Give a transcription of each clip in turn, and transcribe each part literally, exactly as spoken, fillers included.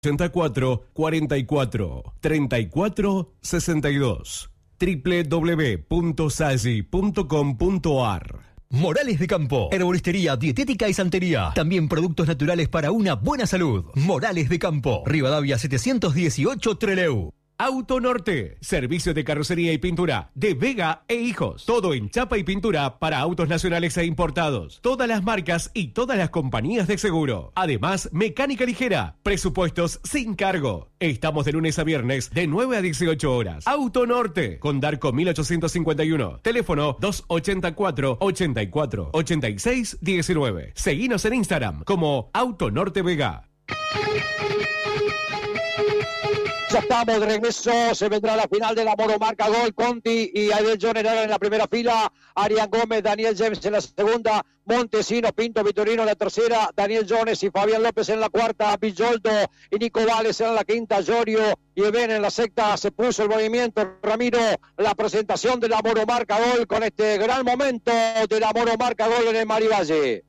ochenta y cuatro, cuarenta y cuatro, treinta y cuatro, sesenta y dos. doble u doble u doble u punto sagi punto com punto ar. Morales de Campo, herboristería, dietética y santería. También productos naturales para una buena salud. Morales de Campo, Rivadavia setecientos dieciocho, Trelew. Auto Norte, servicio de carrocería y pintura de Vega e Hijos. Todo en chapa y pintura para autos nacionales e importados. Todas las marcas y todas las compañías de seguro. Además, mecánica ligera, presupuestos sin cargo. Estamos de lunes a viernes de nueve a dieciocho horas. Auto Norte, Condarco mil ochocientos cincuenta y uno. Teléfono dos ochenta y cuatro, ochenta y cuatro, ochenta y seis, diecinueve. Seguinos en Instagram como Auto Norte Vega. Ya estamos de regreso, se vendrá la final de la monomarca Gol. Conti y Aidel Jones en la primera fila, Arián Gómez, Daniel James en la segunda, Montesino, Pinto Vitorino en la tercera, Daniel Jones y Fabián López en la cuarta, Villoldo y Nico Vales en la quinta, Llorio y Eben en la sexta. Se puso el movimiento, Ramiro, la presentación de la monomarca Gol con este gran momento de la monomarca Gol en el Marivalle.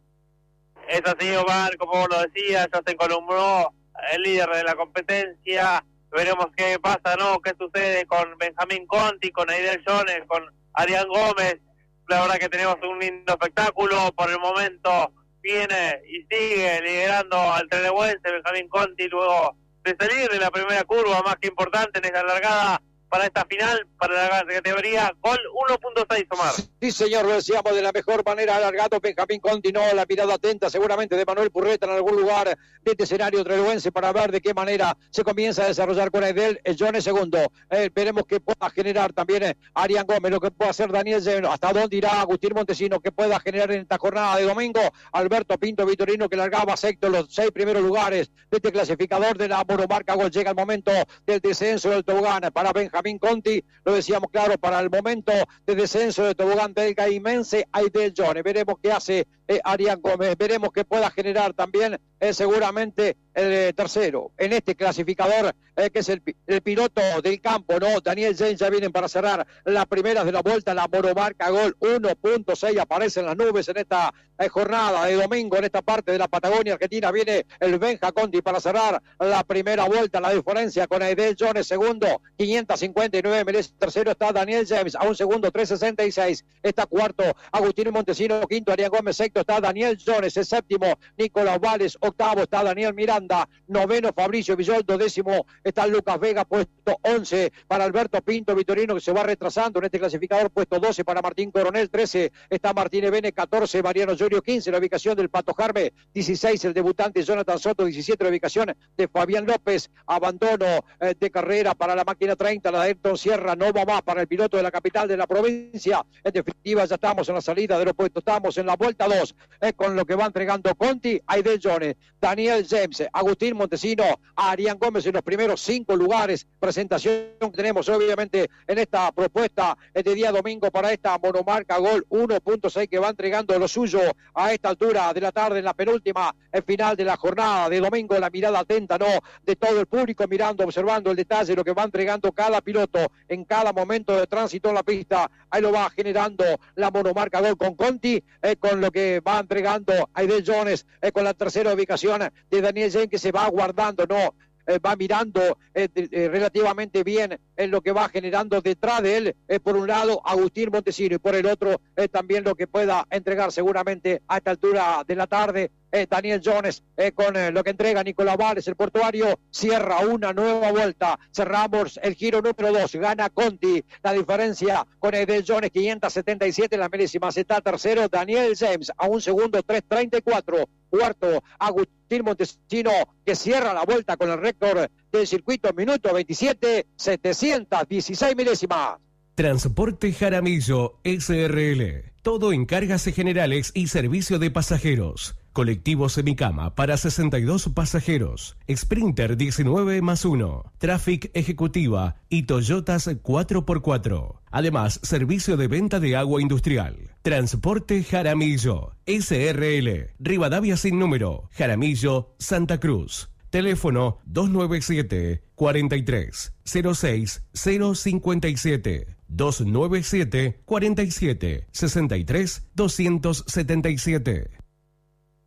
Es así, Omar, como lo decía, ya se columnó el líder de la competencia. Veremos qué pasa, ¿no? ¿Qué sucede con Benjamín Conti, con Aidel Jones, con Arián Gómez? La verdad que tenemos un lindo espectáculo. Por el momento viene y sigue liderando al trelewense Benjamín Conti luego de salir de la primera curva, más que importante en esta largada para esta final, para la categoría Gol uno punto seis, Omar. Sí, señor, lo decíamos de la mejor manera, alargado Benjamín Conti, no, la mirada atenta seguramente de Manuel Purreta en algún lugar de este escenario trelewense para ver de qué manera se comienza a desarrollar con Aidel Jones segundo. Eh, veremos qué pueda generar también eh, Arián Gómez, lo que pueda hacer Daniel James, hasta dónde irá Agustín Montesino, que pueda generar en esta jornada de domingo. Alberto Pinto Vitorino, que largaba sexto en los seis primeros lugares de este clasificador de la monomarca Gol. Llega el momento del descenso del tobogán para Benjamín Conti, lo decíamos claro, para el momento de descenso de tobogán del Caimense, Aidel Jones. Veremos qué hace eh, Arián Gómez, veremos qué pueda generar también eh, seguramente el eh, tercero en este clasificador, eh, que es el, el piloto del campo, ¿no? Daniel James. Ya vienen para cerrar las primeras de la vuelta, la monomarca Gol uno punto seis, aparece en las nubes en esta eh, jornada de domingo, en esta parte de la Patagonia Argentina. Viene el Benja Conti para cerrar la primera vuelta, la diferencia con Aidel Jones, segundo, quinientos cincuenta y nueve, merece tercero, está Daniel James, a un segundo, trescientos sesenta y seis, está cuarto, Agustín Montesino, quinto, Arián Gómez, sexto, está Daniel Jones, el séptimo, Nicolás Vales, octavo, está Daniel Miranda, noveno, Fabricio Villoldo, décimo, está Lucas Vega, puesto once para Alberto Pinto Vitorino, que se va retrasando en este clasificador, puesto doce para Martín Coronel, trece está Martín Ebene, catorce Mariano Llorio, quince la ubicación del Pato Jarme, dieciséis el debutante Jonathan Soto, diecisiete la ubicación de Fabián López, abandono eh, de carrera para la máquina treinta, la de Ayrton Sierra, no va más para el piloto de la capital de la provincia. En definitiva, ya estamos en la salida de los puestos, estamos en la vuelta dos, eh, con lo que va entregando Conti, Aidel Jones, Daniel James, Agustín Montesino, a Arián Gómez en los primeros cinco lugares. Presentación que tenemos obviamente en esta propuesta de día domingo para esta monomarca Gol uno punto seis, que va entregando lo suyo a esta altura de la tarde, en la penúltima el final de la jornada de domingo. La mirada atenta, ¿no?, de todo el público mirando, observando el detalle, lo que va entregando cada piloto en cada momento de tránsito en la pista. Ahí lo va generando la monomarca Gol con Conti, eh, con lo que va entregando Aidel Jones, eh, con la tercera ubicación de Daniel James, que se va guardando, ¿no? Eh, va mirando eh, eh, relativamente bien en lo que va generando detrás de él, eh, por un lado Agustín Montesino, y por el otro eh, también lo que pueda entregar seguramente a esta altura de la tarde eh, Daniel Jones, eh, con eh, lo que entrega Nicolás Vales. El portuario cierra una nueva vuelta, cerramos el giro número dos, gana Conti, la diferencia con Aidel Jones, quinientos setenta y siete, las milésimas. Está tercero Daniel James, a un segundo, tres treinta y cuatro, cuarto Agustín Montesino, que cierra la vuelta con el récord del circuito, minuto veintisiete, setecientos dieciséis milésimas. Transporte Jaramillo S R L. Todo en cargas generales y servicio de pasajeros. Colectivo semicama para sesenta y dos pasajeros. Sprinter diecinueve más uno. Traffic Ejecutiva y Toyotas cuatro por cuatro. Además, servicio de venta de agua industrial. Transporte Jaramillo S R L. Rivadavia sin número. Jaramillo, Santa Cruz. Teléfono dos nueve siete, cuatro tres, cero seis, cero cinco siete. dos nueve siete, cuatro siete, seis tres, dos siete siete.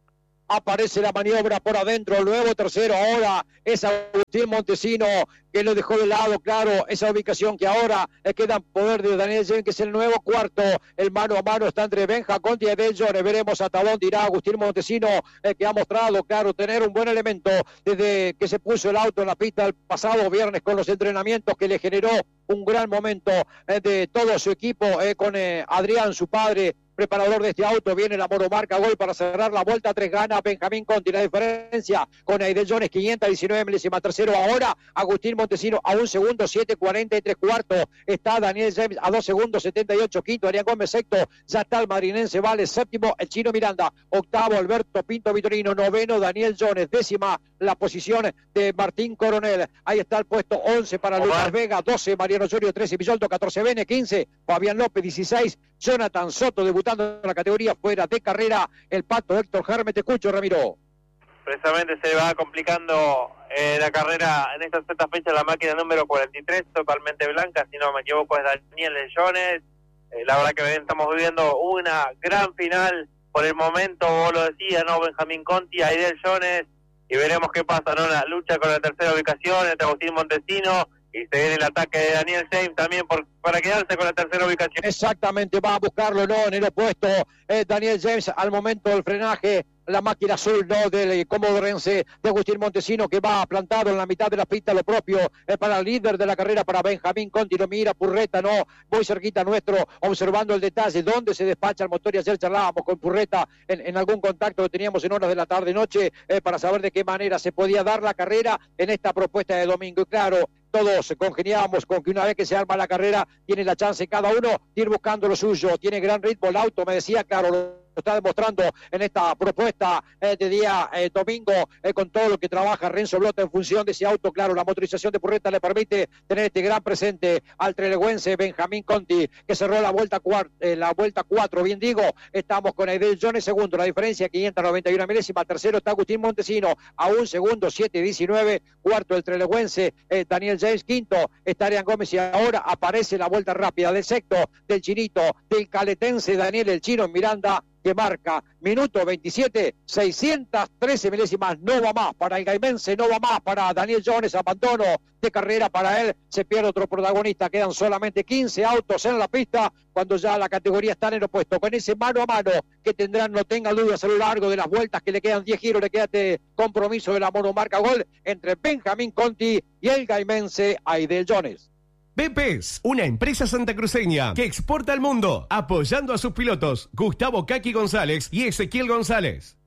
aparece la maniobra por adentro, el nuevo tercero ahora es Agustín Montesino, que lo dejó de lado, claro, esa ubicación que ahora queda en poder de Daniel James, que es el nuevo cuarto. El mano a mano está entre Benja Conti y Edel Jones. Veremos hasta dónde irá Agustín Montesino, eh, que ha mostrado, claro, tener un buen elemento desde que se puso el auto en la pista el pasado viernes con los entrenamientos, que le generó un gran momento eh, de todo su equipo, eh, con eh, Adrián, su padre, preparador de este auto. Viene la monomarca gol para cerrar la vuelta. Tres gana Benjamín Conti. La diferencia con Aidel Jones, quinientos diecinueve milésimas. Tercero ahora Agustín Montesino a un segundo, siete cuarenta y tres cuartos. Está Daniel James a dos segundos, setenta y ocho. Quinto, Arián Gómez sexto. Ya está el madrinense Vale. Séptimo, el chino Miranda. Octavo, Alberto Pinto Vitorino. Noveno, Daniel Jones. Décima, la posición de Martín Coronel. Ahí está el puesto once para Omar. Lucas Vega. doce, Mariano Osorio. trece, Pillolto. catorce, Bene. quince, Fabián López. dieciséis, Jonathan Soto, debutando en la categoría fuera de carrera. El Pato Héctor Germe. Te escucho, Ramiro. Precisamente se va complicando eh, la carrera en esta sexta fecha, la máquina número cuarenta y tres, totalmente blanca, si no me equivoco es Daniel Jones. Eh, la verdad que estamos viviendo una gran final por el momento, vos lo decías, ¿no? Benjamín Conti, Aidel Jones, y veremos qué pasa, ¿no? La lucha con la tercera ubicación entre Agustín Montesino, y se viene el ataque de Daniel James también por, para quedarse con la tercera ubicación. Exactamente, va a buscarlo, ¿no? En el opuesto, eh, Daniel James al momento del frenaje, la máquina azul, ¿no? Del comodorense de Agustín Montesino, que va plantado en la mitad de la pista, lo propio eh, para el líder de la carrera, para Benjamín Conti. Lo mira Purreta, ¿no? Muy cerquita nuestro, observando el detalle, dónde se despacha el motor. Y ayer charlábamos con Purreta en, en algún contacto que teníamos en horas de la tarde-noche, eh, para saber de qué manera se podía dar la carrera en esta propuesta de domingo. Y claro, todos congeniamos con que una vez que se arma la carrera, tiene la chance cada uno de ir buscando lo suyo. Tiene gran ritmo el auto, me decía, claro, lo está demostrando en esta propuesta eh, de día eh, domingo, eh, con todo lo que trabaja Renzo Blota en función de ese auto. Claro, la motorización de Purreta le permite tener este gran presente al trelegüense Benjamín Conti, que cerró la vuelta cuatro, eh, la vuelta cuatro, bien digo. Estamos con Aidel Jones segundo, la diferencia quinientos noventa y una milésima. Tercero está Agustín Montesino a un segundo, siete diecinueve. Cuarto el trelegüense eh, Daniel James. Quinto está Arián Gómez, y ahora aparece la vuelta rápida del sexto, del chinito, del caletense Daniel el Chino Miranda, que marca minuto veintisiete, seiscientos trece milésimas. No va más para el gaimense, no va más para Daniel Jones. Abandono de carrera para él, se pierde otro protagonista. Quedan solamente quince autos en la pista cuando ya la categoría está en el opuesto, con ese mano a mano que tendrán, no tenga dudas, a lo largo de las vueltas, que le quedan diez giros. Le queda este compromiso de la monomarca gol entre Benjamín Conti y el gaimense Aidel Jones. B P E S, una empresa santacruceña que exporta al mundo, apoyando a sus pilotos Gustavo Kaki González y Ezequiel González.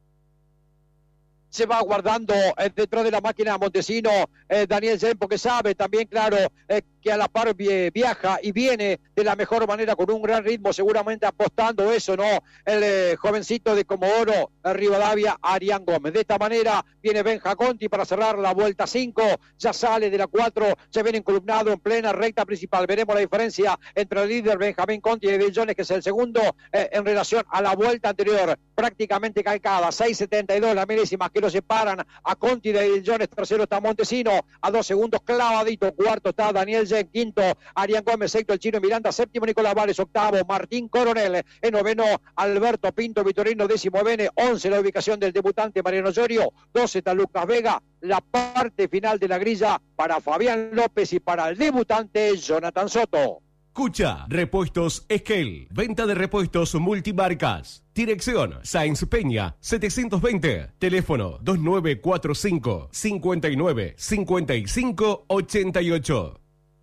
Se va guardando eh, detrás de la máquina Montesino, eh, Daniel James, porque sabe también, claro, eh, que a la par viaja y viene de la mejor manera, con un gran ritmo, seguramente apostando eso, ¿no? El eh, jovencito de Comodoro, eh, Rivadavia, Arián Gómez. De esta manera viene Benja Conti para cerrar la vuelta cinco, ya sale de la cuatro, se viene encolumnado en plena recta principal. Veremos la diferencia entre el líder Benjamín Conti y Aidel Jones, que es el segundo, eh, en relación a la vuelta anterior, prácticamente calcada, seis setenta y dos la milésima que lo separan a Conti de Aidel Jones. Tercero está Montesino a dos segundos clavadito. Cuarto está Daniel James. Quinto Arián Gómez. Sexto el Chino Miranda. Séptimo Nicolás Vales. Octavo Martín Coronel. En noveno Alberto Pinto Vitorino. Décimo Bene. Once la ubicación del debutante Mariano Osorio. Doce está Lucas Vega. La parte final de la grilla para Fabián López y para el debutante Jonathan Soto. Escucha, Repuestos Esquel, venta de repuestos multimarcas. Dirección, Sáenz Peña, setecientos veinte. Teléfono dos nueve cuatro cinco, cinco nueve, cinco cinco, ocho ocho.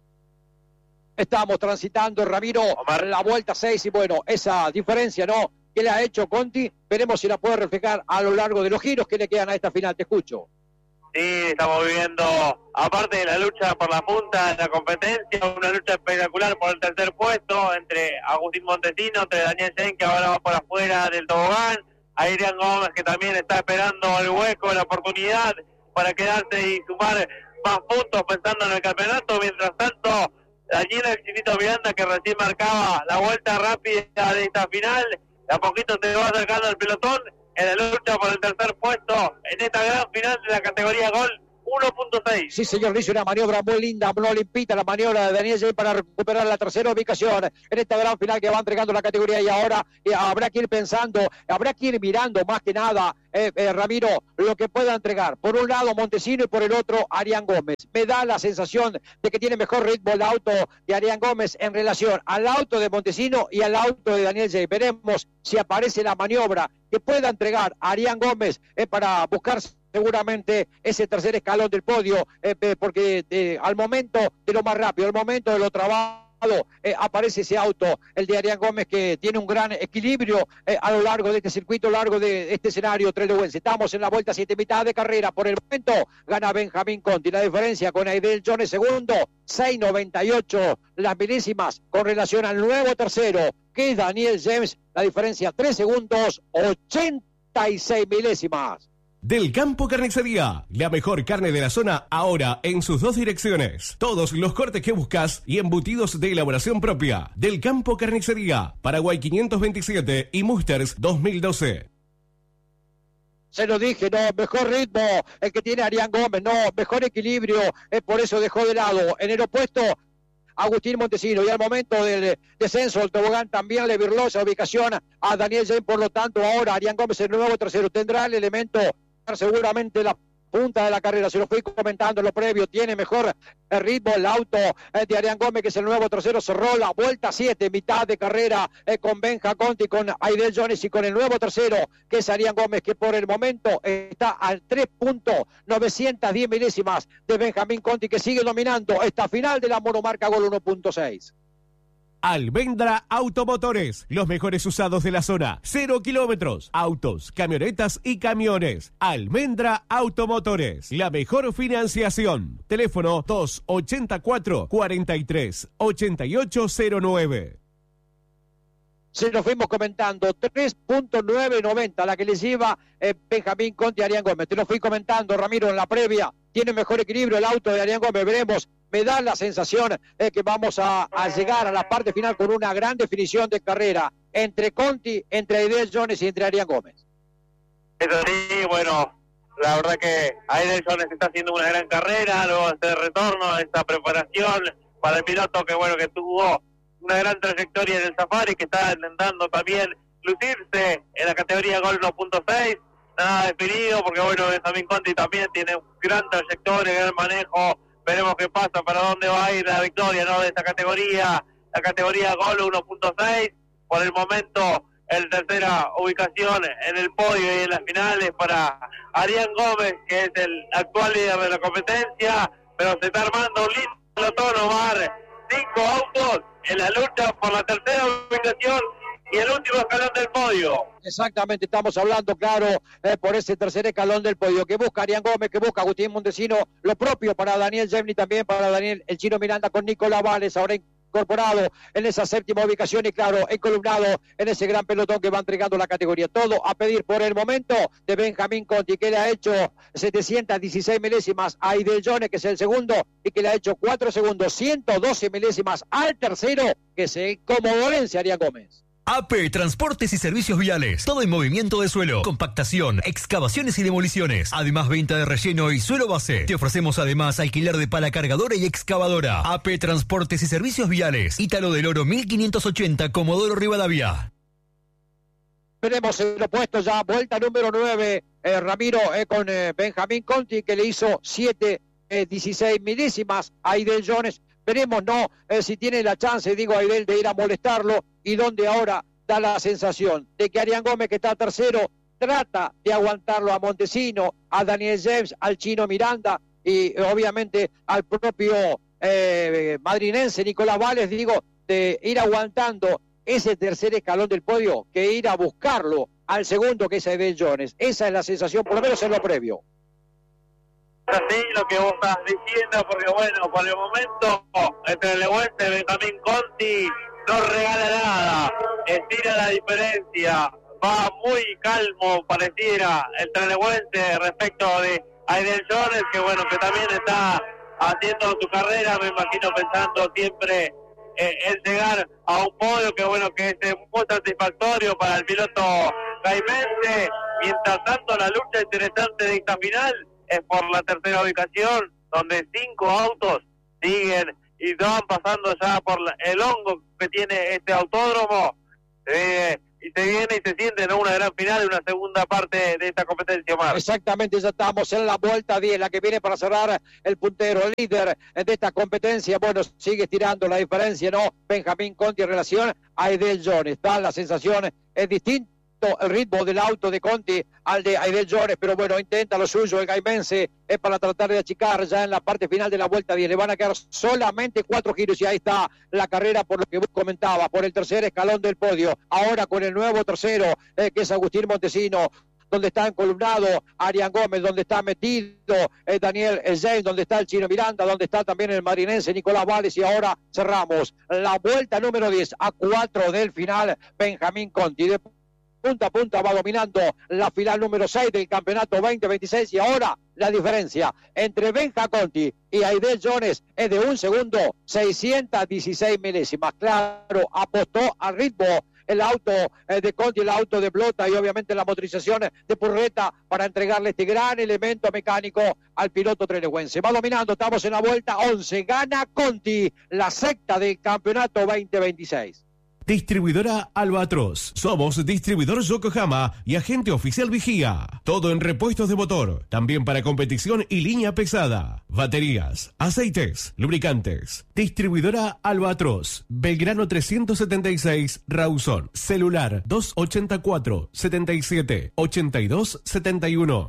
Estamos transitando, Ramiro, Omar, la vuelta seis, y bueno, esa diferencia, ¿no?, que le ha hecho Conti, veremos si la puede reflejar a lo largo de los giros que le quedan a esta final. Te escucho. Sí, estamos viviendo, aparte de la lucha por la punta de la competencia, una lucha espectacular por el tercer puesto entre Agustín Montesino, entre Daniel James, que ahora va por afuera del tobogán, Adrián Gómez, que también está esperando el hueco, la oportunidad para quedarse y sumar más puntos pensando en el campeonato. Mientras tanto, allí el Chinito Miranda, que recién marcaba la vuelta rápida de esta final, de a poquito se va acercando el pelotón en la lucha por el tercer puesto en esta gran final de la categoría gol uno punto seis. Sí, señor, hizo una maniobra muy linda, no le impita la maniobra de Daniel James para recuperar la tercera ubicación en esta gran final que va entregando la categoría. Y ahora eh, habrá que ir pensando, habrá que ir mirando más que nada, eh, eh, Ramiro, lo que pueda entregar. Por un lado Montesino y por el otro Arián Gómez. Me da la sensación de que tiene mejor ritmo el auto de Arián Gómez en relación al auto de Montesino y al auto de Daniel James. Veremos si aparece la maniobra que pueda entregar Arián Gómez eh, para buscar seguramente ese tercer escalón del podio, eh, porque eh, al momento de lo más rápido, al momento de lo trabado, eh, aparece ese auto, el de Arián Gómez, que tiene un gran equilibrio eh, a lo largo de este circuito, a lo largo de este escenario trelewense. Estamos en la vuelta siete, mitad de carrera. Por el momento gana Benjamín Conti. La diferencia con Aidel Jones segundo, seis noventa y ocho las milésimas con relación al nuevo tercero, que es Daniel James. La diferencia tres segundos, ochenta y seis milésimas. Del Campo Carnicería, la mejor carne de la zona ahora en sus dos direcciones. Todos los cortes que buscas y embutidos de elaboración propia. Del Campo Carnicería, Paraguay quinientos veintisiete y Musters dos mil doce. Se lo dije, no, mejor ritmo el que tiene Arián Gómez, no, mejor equilibrio, es por eso dejó de lado. En el opuesto, Agustín Montesino, y al momento del descenso del tobogán también le virló esa ubicación a Daniel James. Por lo tanto, ahora Arián Gómez, el nuevo tercero, tendrá el elemento seguramente la punta de la carrera. Se lo fui comentando en lo previo, tiene mejor el ritmo el auto eh, de Arián Gómez, que es el nuevo tercero. Cerró la vuelta siete, mitad de carrera, eh, con Benja Conti, con Aidel Jones y con el nuevo tercero, que es Arián Gómez, que por el momento está al tres punto novecientos diez milésimas de Benjamín Conti, que sigue dominando esta final de la monomarca Gol uno punto seis. Almendra Automotores, los mejores usados de la zona. Cero kilómetros, autos, camionetas y camiones. Almendra Automotores, la mejor financiación. Teléfono dos ochenta y cuatro, cuarenta y tres, ochenta y ocho cero nueve. Se lo fuimos comentando, tres punto novecientos noventa la que les lleva eh, Benjamín Conti a Arián Gómez. Te lo fui comentando, Ramiro, en la previa. Tiene mejor equilibrio el auto de Arián Gómez, veremos. Me da la sensación eh, que vamos a, a llegar a la parte final con una gran definición de carrera entre Conti, entre Aidel Jones y entre Arián Gómez. Eso sí, bueno, la verdad que Aidel Jones está haciendo una gran carrera, luego de este retorno, esta preparación para el piloto que bueno que tuvo una gran trayectoria en el Safari, que está intentando también lucirse en la categoría Gol uno punto seis. Nada definido, porque bueno, Benjamín Conti también tiene gran trayectoria, gran manejo. Veremos qué pasa, para dónde va a ir la victoria, ¿no?, de esta categoría, la categoría Gol uno punto seis. Por el momento, el tercera ubicación en el podio y en las finales para Arián Gómez, que es el actual líder de la competencia, pero se está armando un lindo pelotón, Omar. Cinco autos en la lucha por la tercera ubicación y el último escalón del podio. Exactamente, estamos hablando, claro, eh, por ese tercer escalón del podio, que busca Arián Gómez, que busca Agustín Montesino, lo propio para Daniel James y también para Daniel el Chino Miranda, con Nicolás Vales ahora incorporado en esa séptima ubicación y claro, encolumnado en ese gran pelotón que va entregando la categoría. Todo a pedir por el momento de Benjamín Conti, que le ha hecho setecientas dieciséis milésimas a Aidel Jones, que es el segundo, y que le ha hecho cuatro segundos, ciento doce milésimas al tercero, que se comodorense Arián Gómez. A P Transportes y Servicios Viales. Todo en movimiento de suelo, compactación, excavaciones y demoliciones. Además, venta de relleno y suelo base. Te ofrecemos además alquiler de pala cargadora y excavadora. A P Transportes y Servicios Viales. Ítalo del Oro mil quinientos ochenta, Comodoro Rivadavia. Veremos el opuesto ya, vuelta número nueve, eh, Ramiro, eh, con eh, Benjamín Conti, que le hizo siete, dieciséis milésimas a Aidel Jones. Veremos, no, eh, si tiene la chance, digo, Aidel, de ir a molestarlo, y donde ahora da la sensación de que Arián Gómez, que está tercero, trata de aguantarlo a Montesino, a Daniel James, al Chino Miranda y obviamente al propio eh, madrinense Nicolás Vales, digo, de ir aguantando ese tercer escalón del podio, que ir a buscarlo al segundo, que es Aidel Jones. Esa es la sensación, por lo menos en lo previo. Así lo que vos estás diciendo, porque bueno, por el momento entre el Lehuense Benjamín Conti no regala nada, estira la diferencia, va muy calmo, pareciera el Trelewense respecto de Aidel Jones, que bueno, que también está haciendo su carrera, me imagino pensando siempre eh, en llegar a un podio que bueno, que es muy satisfactorio para el piloto caimense. Mientras tanto, la lucha interesante de esta final es por la tercera ubicación, donde cinco autos siguen y van pasando ya por la, el hongo que tiene este autódromo, eh, y se viene y se siente en una gran final de una segunda parte de esta competencia, Omar. Exactamente, ya estamos en la vuelta diez, la que viene para cerrar el puntero, el líder de esta competencia. Bueno, sigue estirando la diferencia, ¿no? Benjamín Conti en relación a Aidel Jones. Está la sensación, es distinto el ritmo del auto de Conti al de Aidel Jones, pero bueno, intenta lo suyo el gaimense, es para tratar de achicar ya en la parte final de la vuelta diez. Le van a quedar solamente cuatro giros y ahí está la carrera, por lo que vos comentabas, por el tercer escalón del podio. Ahora con el nuevo tercero, eh, que es Agustín Montesino, donde está encolumnado Arián Gómez, donde está metido eh, Daniel James, donde está el Chino Miranda, donde está también el marinense Nicolás Vales, y ahora cerramos la vuelta número diez a cuatro del final. Benjamín Conti de punta a punta va dominando la final número seis del campeonato veinte veintiséis, y ahora la diferencia entre Benja Conti y Aidel Jones es de un segundo, seiscientas dieciséis milésimas. Claro, apostó al ritmo el auto eh, de Conti, el auto de Blota, y obviamente la motorización de Purreta para entregarle este gran elemento mecánico al piloto trelewense. Va dominando, estamos en la vuelta once, gana Conti, la sexta del campeonato veinte veintiséis. Distribuidora Albatros. Somos distribuidor Yokohama y agente oficial Vigía. Todo en repuestos de motor. También para competición y línea pesada. Baterías, aceites, lubricantes. Distribuidora Albatros. Belgrano trescientos setenta y seis, Rawson. Celular dos ochenta y cuatro, setenta y siete, ochenta y dos, setenta y uno.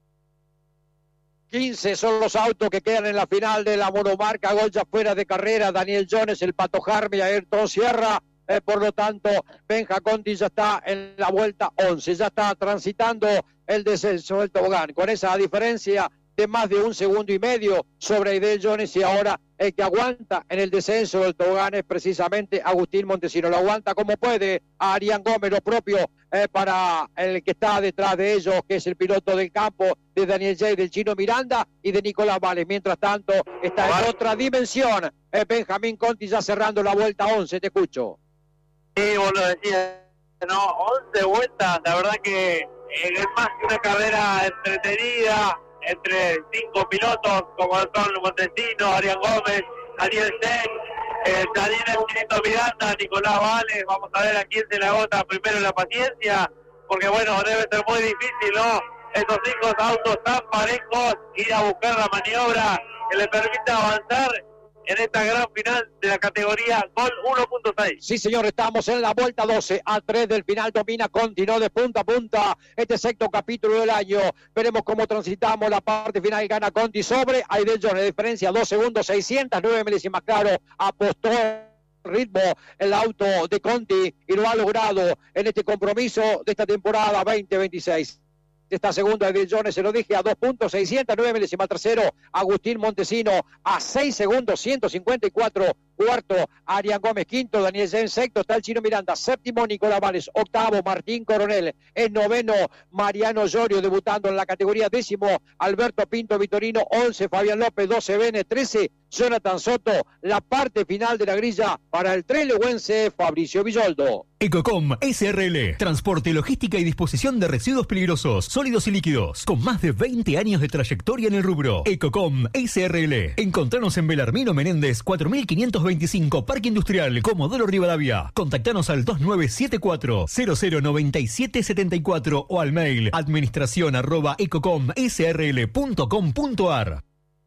quince son los autos que quedan en la final de la monomarca. Goya fuera de carrera. Daniel Jones, el Pato Jarmi, Ayrton Sierra. Eh, por lo tanto, Benja Conti ya está en la vuelta once, ya está transitando el descenso del tobogán, con esa diferencia de más de un segundo y medio sobre Aidel Jones, y ahora el que aguanta en el descenso del tobogán es precisamente Agustín Montesino. Lo aguanta como puede a Arián Gómez, lo propio eh, para el que está detrás de ellos, que es el piloto del campo de Daniel J., del Chino Miranda y de Nicolás Vales. Mientras tanto, está en otra dimensión eh, Benjamín Conti, ya cerrando la vuelta once. Te escucho. Sí, vos lo decías, ¿no? once vueltas, la verdad que es más que una carrera entretenida entre cinco pilotos como son Montesino, Arián Gómez, Daniel Sen, eh, Daniel Chinito Miranda, Nicolás Vales. Vamos a ver a quién se le agota primero la paciencia, porque bueno, debe ser muy difícil, ¿no? Esos cinco autos tan parejos, ir a buscar la maniobra que le permita avanzar en esta gran final de la categoría Gol uno punto seis. Sí, señor, estamos en la vuelta doce a tres del final. Domina, continuó de punta a punta este sexto capítulo del año. Veremos cómo transitamos la parte final. Gana Conti sobre Aidel Jones, diferencia dos segundos, seiscientas nueve milésimas. Claro, apostó ritmo el auto de Conti y lo ha logrado en este compromiso de esta temporada veinte veintiséis. Está segundo Aidel Jones, se lo dije, a dos puntos, seiscientas nueve milésimas. Tercero, Agustín Montesino, a seis segundos, ciento cincuenta y cuatro. Cuarto, Arián Gómez. Quinto, Daniel James. Sexto, está el Chino Miranda. Séptimo, Nicolás Vales. Octavo, Martín Coronel. En noveno, Mariano Llorio, debutando en la categoría. Décimo, Alberto Pinto Vitorino. Once, Fabián López. Doce, Bene. Trece, Jonathan Soto. La parte final de la grilla para el trelewense Fabricio Villoldo. Ecocom S R L. Transporte, logística y disposición de residuos peligrosos, sólidos y líquidos. Con más de veinte años de trayectoria en el rubro. Ecocom S R L. Encontranos en Belarmino Menéndez cuatro mil quinientos veinticinco, Parque Industrial, Comodoro Rivadavia. Contactanos al dos nueve siete cuatro, cero cero nueve siete siete cuatro o al mail administración arroba ecocom s r l punto com punto a r.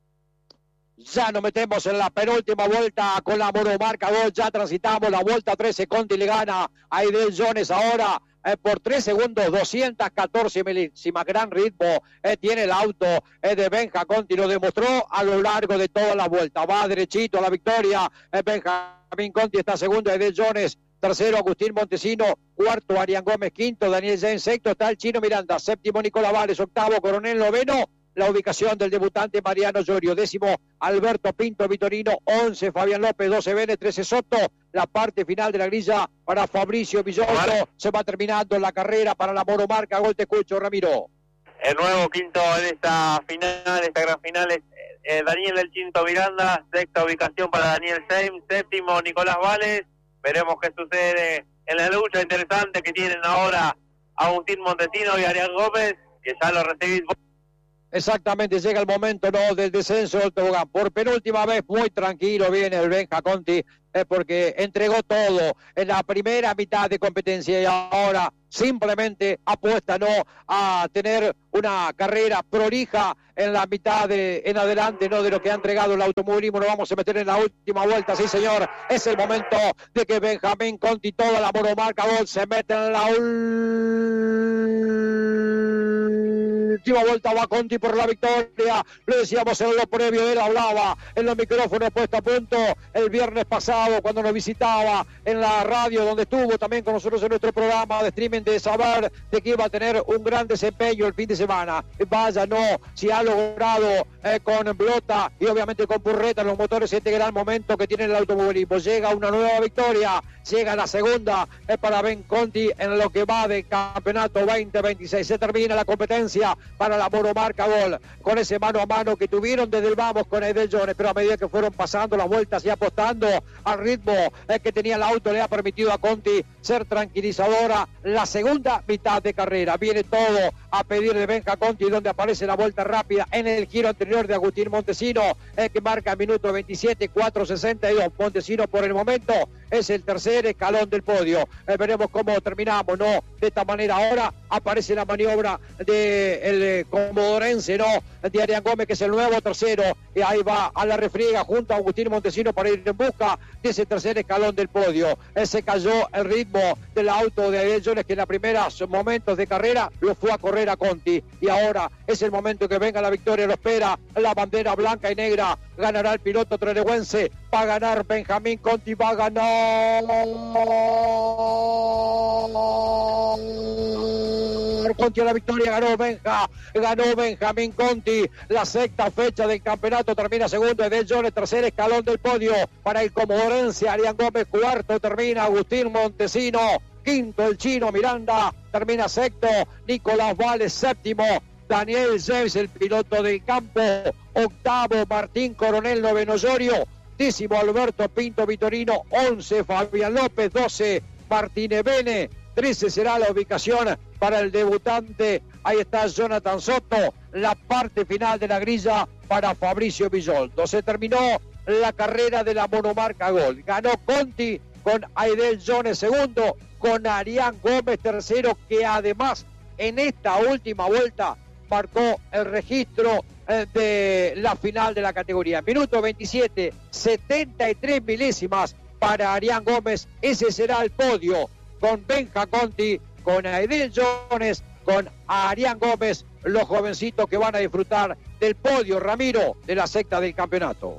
Ya nos metemos en la penúltima vuelta con la monomarca dos. Ya transitamos la vuelta trece. Conti le gana a Aidel Jones ahora eh, por tres segundos, doscientas catorce milésimas. Gran ritmo eh, tiene el auto eh, de Benja Conti. Lo demostró a lo largo de toda la vuelta. Va derechito a la victoria. Eh, Benjamín Conti está segundo, Aidel Jones. Tercero, Agustín Montesino. Cuarto, Arián Gómez. Quinto, Daniel James. Sexto está el Chino Miranda. Séptimo, Nicolás Vales. Octavo, Coronel. Noveno, la ubicación del debutante Mariano Llorio. Décimo, Alberto Pinto Vitorino. Once, Fabián López. Doce, Bene. Trece, Soto. La parte final de la grilla para Fabricio Villoldo. Se va terminando la carrera para la monomarca. Gol, te escucho, Ramiro. El nuevo quinto en esta final, esta gran final, es eh, Daniel El Chinito Miranda. Sexta ubicación para Daniel James. Séptimo, Nicolás Vales. Veremos qué sucede en la lucha interesante que tienen ahora Agustín Montesino y Arián Gómez, que ya lo recibís. Exactamente, llega el momento no del descenso del tobogán. Por penúltima vez, muy tranquilo viene el Benja Conti, eh, porque entregó todo en la primera mitad de competencia y ahora simplemente apuesta no a tener una carrera prolija en la mitad de, en adelante, no de lo que ha entregado el automovilismo. Nos vamos a meter en la última vuelta, sí señor, es el momento de que Benjamín Conti, toda la monomarca Gol, se mete en la última vuelta. Va Conti por la victoria, lo decíamos en lo previo, él hablaba en los micrófonos puesto a punto el viernes pasado cuando nos visitaba en la radio, donde estuvo también con nosotros en nuestro programa de streaming, de saber de que iba a tener un gran desempeño el fin de semana. Vaya, no, si ha logrado eh, con Blota y obviamente con Purreta en los motores este gran momento que tiene el automovilismo. Llega una nueva victoria, llega la segunda eh, para Ben Conti en lo que va de campeonato veinte veintiséis. Se termina la competencia para la monomarca Gol, con ese mano a mano que tuvieron desde el vamos con Aidel Jones, pero a medida que fueron pasando las vueltas y apostando al ritmo eh, que tenía el auto, le ha permitido a Conti ser tranquilizadora la segunda mitad de carrera. Viene todo a pedir de Benja Conti, donde aparece la vuelta rápida en el giro anterior de Agustín Montesino, eh, que marca minuto veintisiete, cuatro sesenta y dos. Montesino por el momento es el tercer escalón del podio. Eh, veremos cómo terminamos, ¿no? De esta manera ahora aparece la maniobra de el eh, comodorense, ¿no? De Arián Gómez, que es el nuevo tercero, y ahí va a la refriega junto a Agustín Montesino para ir en busca de ese tercer escalón del podio. Eh, se cayó el ritmo del auto de Aidel Jones, que en los primeros momentos de carrera lo fue a correr a Conti, y ahora es el momento que venga la victoria, lo espera la bandera blanca y negra. Ganará el piloto trelegüense, va a ganar Benjamín Conti, va a ganar Conti a la victoria, ganó Benja, ganó Benjamín Conti, la sexta fecha del campeonato, termina segundo Aidel Jones, tercer escalón del podio para el comodorense Arián Gómez, cuarto termina Agustín Montesino, quinto el chino Miranda, termina sexto Nicolás Vales, séptimo Daniel James, el piloto del campo, octavo Martín Coronel, noveno Osorio, décimo Alberto Pinto Vitorino, once Fabián López, doce Martínez Bene, trece será la ubicación para el debutante, ahí está Jonathan Soto, la parte final de la grilla para Fabricio Villoldo. Se terminó la carrera de la monomarca Gol, ganó Conti con Aidel Jones segundo, con Arián Gómez tercero, que además en esta última vuelta marcó el registro eh, de la final de la categoría. Minuto veintisiete, setenta y tres milésimas para Arián Gómez. Ese será el podio, con Benja Conti, con Aidel Jones, con Arián Gómez, los jovencitos que van a disfrutar del podio, Ramiro, de la sexta del campeonato.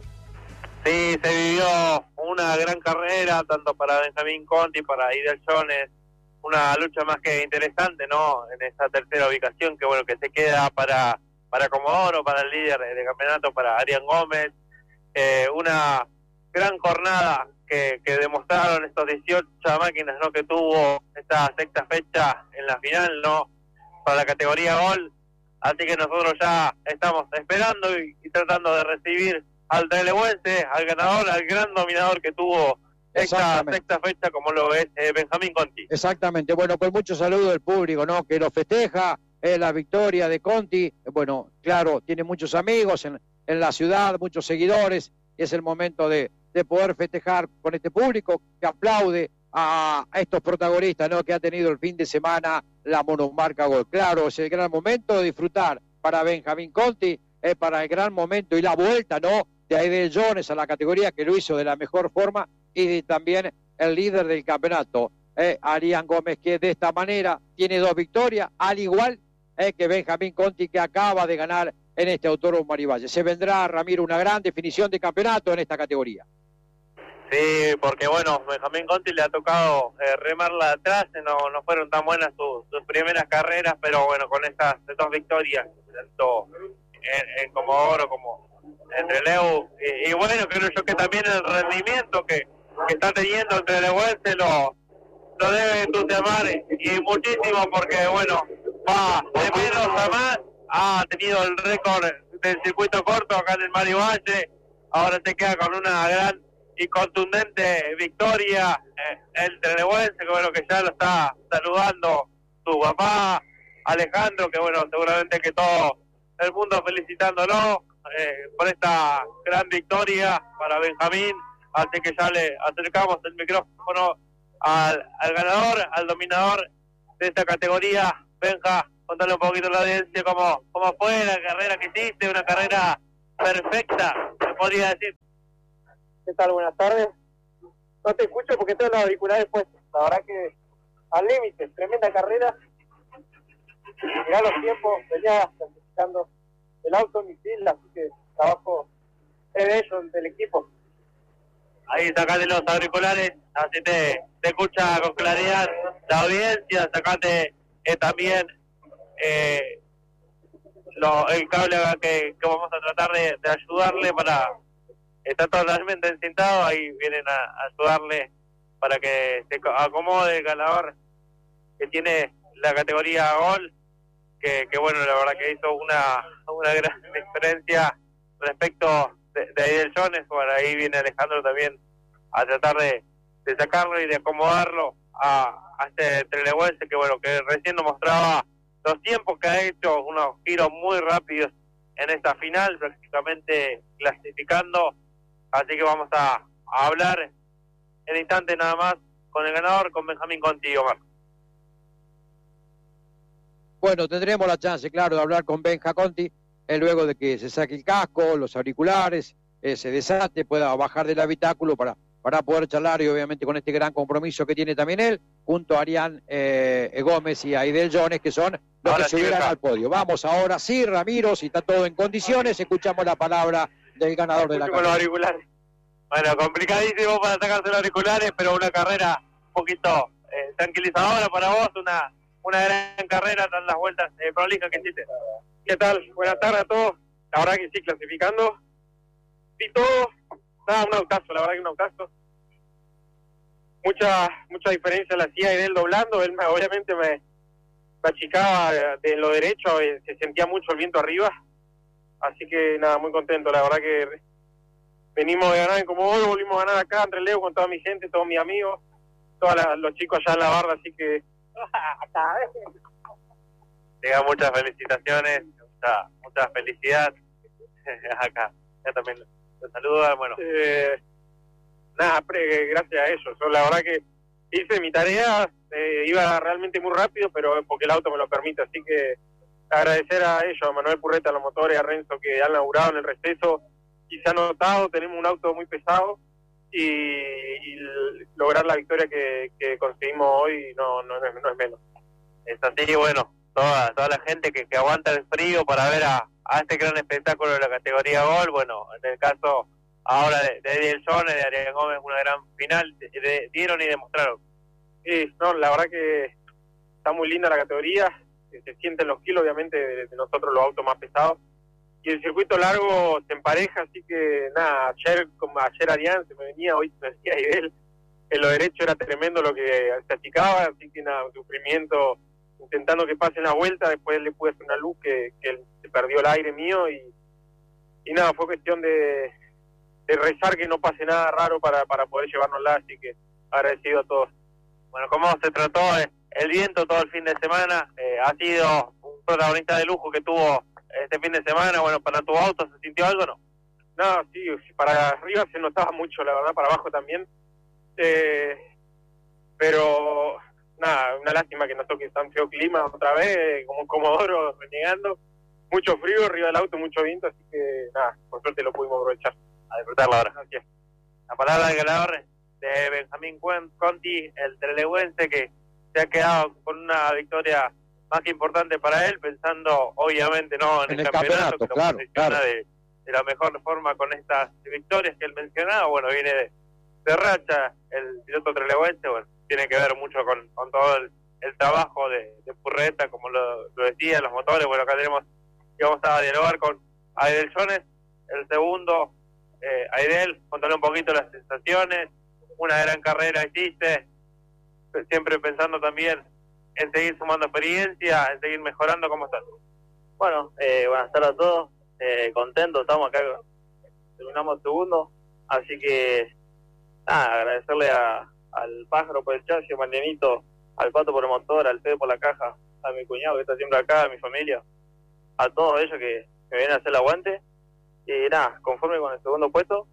Sí, se vivió una gran carrera, tanto para Benjamín Conti, para Aidel Jones, una lucha más que interesante, ¿no? En esa tercera ubicación, que bueno, que se queda para, para Comodoro, para el líder de campeonato, para Arián Gómez. Eh, una gran jornada que, que demostraron estos dieciocho máquinas, ¿no? Que tuvo esta sexta fecha en la final, ¿no? Para la categoría Gol. Así que nosotros ya estamos esperando y, y tratando de recibir al trelegüense, al ganador, al gran dominador que tuvo esta sexta fecha, como lo es eh, Benjamín Conti. Exactamente, bueno, con mucho saludo del público, ¿no? Que lo festeja, eh, la victoria de Conti. Bueno, claro, tiene muchos amigos en, en la ciudad, muchos seguidores, y es el momento de, de poder festejar con este público que aplaude a, a estos protagonistas, ¿no? Que ha tenido el fin de semana la monomarca Gol. Claro, es el gran momento de disfrutar para Benjamín Conti, es para el gran momento y la vuelta, ¿no? De Aidel Jones a la categoría, que lo hizo de la mejor forma, y también el líder del campeonato, eh, Arián Gómez, que de esta manera tiene dos victorias, al igual eh, que Benjamín Conti, que acaba de ganar en este Autódromo Marivalle. Se vendrá, Ramiro, una gran definición de campeonato en esta categoría. Sí, porque bueno, Benjamín Conti le ha tocado eh, remarla atrás, no, no fueron tan buenas sus, sus primeras carreras, pero bueno, con estas dos victorias, tanto en, en Comodoro como en Trelew, y, y bueno, creo yo que también el rendimiento que que está teniendo el trelegüense lo, lo debe entusiasmar y muchísimo, porque bueno, va de menos a más, ha tenido el récord del circuito corto acá en el Marivalle, ahora se queda con una gran y contundente victoria eh, el trelegüense, que bueno, que ya lo está saludando su papá Alejandro, que bueno, seguramente que todos el mundo felicitándolo eh, por esta gran victoria para Benjamín, así que ya le acercamos el micrófono al, al ganador, al dominador de esta categoría. Benja, contale un poquito a la audiencia cómo, cómo fue la carrera que hiciste, una carrera perfecta, se podría decir. ¿Qué tal? Buenas tardes. No te escucho porque tengo los auriculares puestos. La verdad que al límite, tremenda carrera. Mirá los tiempos, venía clasificando el auto en misil, así que trabajo es de ellos, del equipo. Ahí sacate los auriculares, así te, te escucha con claridad la audiencia, sacate eh, también eh, lo, el cable que, que vamos a tratar de, de ayudarle para... Está totalmente encintado, ahí vienen a, a ayudarle para que se acomode el ganador que tiene la categoría Gol, que, que bueno, la verdad que hizo una, una gran diferencia respecto de, de Aidel Jones. Bueno, ahí viene Alejandro también a tratar de, de sacarlo y de acomodarlo a, a este trelewense que bueno, que recién nos mostraba los tiempos que ha hecho, unos giros muy rápidos en esta final, prácticamente clasificando. Así que vamos a, a hablar en instante nada más con el ganador, con Benjamín Conti, Omar. Bueno, tendremos la chance, claro, de hablar con Benja Conti, eh, luego de que se saque el casco, los auriculares, eh, se desate, pueda bajar del habitáculo para, para poder charlar, y obviamente con este gran compromiso que tiene también él, junto a Arián eh, Gómez y Aidel Jones, que son los ahora que sí subirán al podio. Vamos ahora, sí, Ramiro, si está todo en condiciones, escuchamos la palabra del ganador de la carrera. Los auriculares. Bueno, complicadísimo para sacarse los auriculares, pero una carrera un poquito eh, tranquilizadora para vos, una una gran carrera, tan las vueltas eh, prolijas que hiciste. ¿Qué tal? Buenas tardes a todos. La verdad que sí, clasificando. Sí, todo. Nada, un autazo, la verdad que un autazo. Mucha mucha diferencia la hacía en él doblando. Él me, obviamente me, me achicaba de, de lo derecho, eh, se sentía mucho el viento arriba. Así que nada, muy contento. La verdad que venimos de ganar en Comodoro, volvimos a ganar acá en Trelew con toda mi gente, todos mis amigos, todos los chicos allá en la barra, así que Diga muchas felicitaciones, mucha, mucha felicidad. acá, acá también los saluda, bueno. Eh, nada, pre, gracias a ellos. Yo, la verdad que hice mi tarea, eh, iba realmente muy rápido, pero porque el auto me lo permite, así que agradecer a ellos, a Manuel Purreta, a los motores, a Renzo, que han laburado en el receso y se ha notado. Tenemos un auto muy pesado y, y lograr la victoria que, que conseguimos hoy no, no, no, es, no es menos. Es así, bueno, toda toda la gente que, que aguanta el frío para ver a, a este gran espectáculo de la categoría Gol. Bueno, en el caso ahora de, de Aidel Jones, de Arián Gómez, una gran final, de, de, dieron y demostraron. Sí, no, la verdad que está muy linda la categoría, se sienten los kilos obviamente de, de nosotros los autos más pesados, y el circuito largo se empareja, así que nada, ayer como ayer Arián se me venía, hoy se me venía Aidel, en lo derecho era tremendo lo que se achicaba, así que nada, un sufrimiento intentando que pase una vuelta. Después le pude hacer una luz que, que se perdió el aire mío y, y nada, fue cuestión de, de rezar que no pase nada raro para, para poder llevárnosla, así que agradecido a todos. Bueno, ¿cómo se trató el viento todo el fin de semana? Eh, ha sido un protagonista de lujo que tuvo este fin de semana. Bueno, ¿para tu auto se sintió algo o no? No, sí, para arriba se notaba mucho, la verdad, para abajo también. Eh, pero nada, una lástima que nos toque tan feo clima otra vez, como un Comodoro renegando. Mucho frío arriba del auto, mucho viento, así que nada, por suerte lo pudimos aprovechar. A disfrutarlo ahora. Gracias. La palabra del ganador de Benjamín Conti, el trelewense, que se ha quedado con una victoria más que importante para él, pensando obviamente no en, en el, el campeonato, campeonato que claro, lo claro. De, de la mejor forma con estas victorias que él mencionaba. Bueno, viene de, de racha el piloto trelewense, bueno, tiene que ver mucho con, con todo el, el trabajo de, de Purreta, como lo, lo decía, los motores. Bueno, acá tenemos, y vamos a dialogar con Aidel Jones, el segundo. eh, Aidel, contale un poquito las sensaciones. Una gran carrera hiciste, siempre pensando también en seguir sumando experiencia, en seguir mejorando. ¿Cómo estás? Bueno, eh, buenas tardes a todos, eh, contentos, estamos acá, terminamos segundo, así que nada, agradecerle a, al Pájaro por el chasis, a Marianito, al Pato por el motor, al Fede por la caja, a mi cuñado que está siempre acá, a mi familia, a todos ellos que, que vienen a hacer el aguante. Y nada, conforme con el segundo puesto.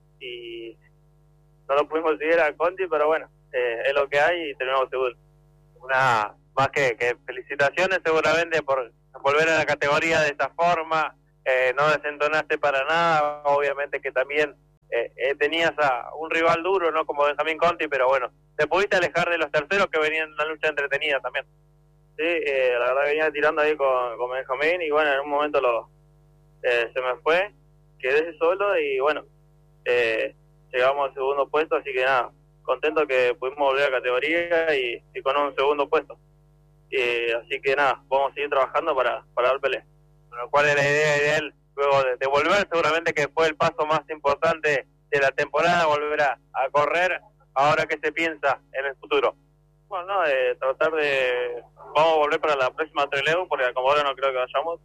Y no lo pudimos seguir a Conti, pero bueno, eh, es lo que hay y terminamos segundo. Una más que, que felicitaciones seguramente por volver a la categoría de esta forma. Eh, no desentonaste para nada, obviamente que también eh, eh, tenías a un rival duro, ¿no? Como Benjamín Conti, pero bueno, te pudiste alejar de los terceros que venían en una lucha entretenida también. Sí, eh, la verdad venía tirando ahí con, con Benjamín y bueno, en un momento lo eh, se me fue, quedé solo y bueno, eh, llegamos al segundo puesto, así que nada, contento que pudimos volver a categoría y, y con un segundo puesto. Y, así que nada, vamos a seguir trabajando para, para dar pelea. Bueno, ¿cuál es la idea de él luego de, de volver? Seguramente que fue el paso más importante de la temporada, volver a, a correr. Ahora, ¿qué se piensa en el futuro? Bueno, no, eh, tratar de... Vamos a volver para la próxima Trelew, porque como ahora no creo que vayamos.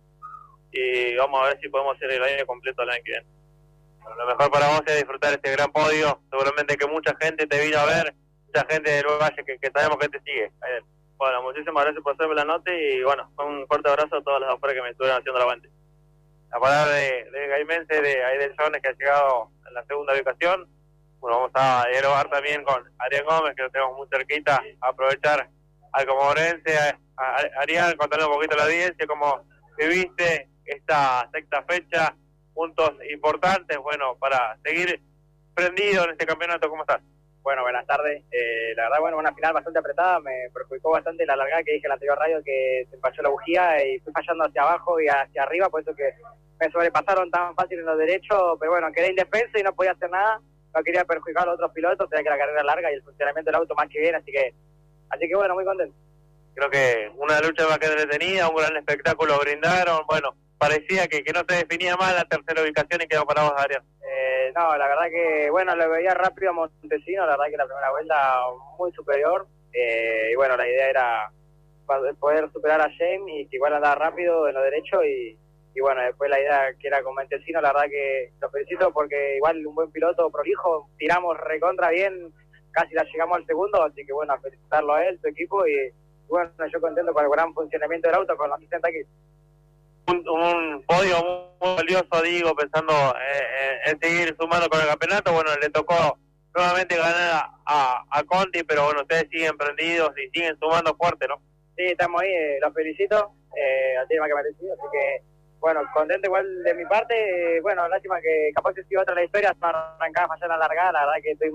Y vamos a ver si podemos hacer el año completo el año que viene. Bueno, lo mejor para vos es disfrutar este gran podio. Seguramente que mucha gente te vino a ver, mucha gente del Valle que, que sabemos que te sigue. Ayer. Bueno, muchísimas gracias por hacerme la nota y bueno, un fuerte abrazo a todos los afuera que me estuvieron haciendo el aguante. La palabra de, de Gaimense, de Aidel Jones, que ha llegado en la segunda ubicación. Bueno, vamos a dialogar también con Arián Gómez, que lo tenemos muy cerquita, a aprovechar al comodorense. A, a, Arián, contarle un poquito a la audiencia cómo viviste esta sexta fecha, puntos importantes, bueno, para seguir prendido en este campeonato. ¿Cómo estás? Bueno, buenas tardes. Eh, la verdad, bueno, una final bastante apretada. Me perjudicó bastante la largada que dije en la anterior radio, que se falló la bujía y fui fallando hacia abajo y hacia arriba, por eso que me sobrepasaron tan fácil en los derechos. Pero bueno, quedé indefenso y no podía hacer nada. No quería perjudicar a los otros pilotos, tenía que la carrera larga y el funcionamiento del auto más que bien, así que, así que bueno, muy contento. Creo que una lucha más que entretenida, un gran espectáculo brindaron. Bueno, parecía que, que no se definía mal la tercera ubicación y quedó para vos, Arián. Eh, no, la verdad que, bueno, lo veía rápido a Montesino, la verdad que la primera vuelta muy superior, eh, y bueno, la idea era poder superar a James y que igual andaba rápido en lo derecho, y, y bueno, después la idea que era con Montesino, la verdad que lo felicito porque igual un buen piloto prolijo, tiramos recontra bien, casi la llegamos al segundo, así que bueno, a felicitarlo a él, su equipo, y bueno, yo contento con el gran funcionamiento del auto, con los asistentes aquí. Un, un podio muy valioso, digo, pensando eh, en seguir sumando con el campeonato. Bueno, le tocó nuevamente ganar a, a Conti, pero bueno, ustedes siguen prendidos y siguen sumando fuerte, ¿no? Sí, estamos ahí, eh, los felicito, eh, al tema que merecido, así que bueno, contento igual de mi parte. Eh, bueno, lástima que capaz que sido otra la historia, se me arrancaba a fallar la largada, la verdad que estoy,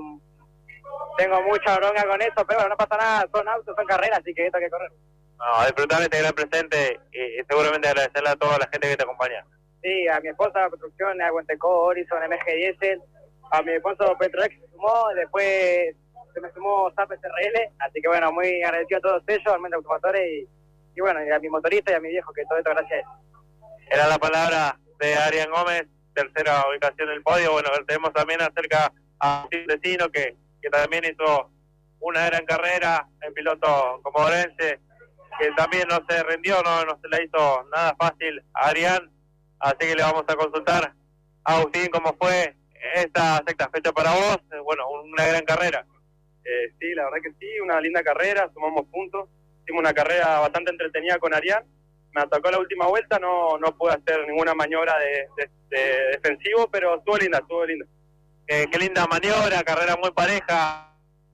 tengo mucha bronca con eso, pero bueno, no pasa nada, son autos, son carreras, así que esto hay que correr. No, disfrutar este gran presente y, y seguramente agradecerle a toda la gente que te acompaña. Sí, a mi esposa de construcción, a Guenteco, Horizon, M G Diesel, a mi esposo Petroex se sumó, después se me sumó SAP S R L, así que bueno, muy agradecido a todos ellos, al menos automotores, y, y bueno, y a mi motorista y a mi viejo, que todo esto gracias a él. Era la palabra de Arián Gómez, tercera ubicación del podio. Bueno, tenemos también acerca a un vecino que, que también hizo una gran carrera, el piloto comodorense, que también no se rindió, no, no se le hizo nada fácil a Arián, así que le vamos a consultar a Agustín cómo fue esta sexta fecha para vos. Bueno, una gran carrera. Eh, sí, la verdad que sí, una linda carrera, sumamos puntos, hicimos una carrera bastante entretenida con Arián, me atacó la última vuelta, no no pude hacer ninguna maniobra de, de, de defensivo, pero estuvo linda, estuvo linda. Eh, qué linda maniobra, carrera muy pareja,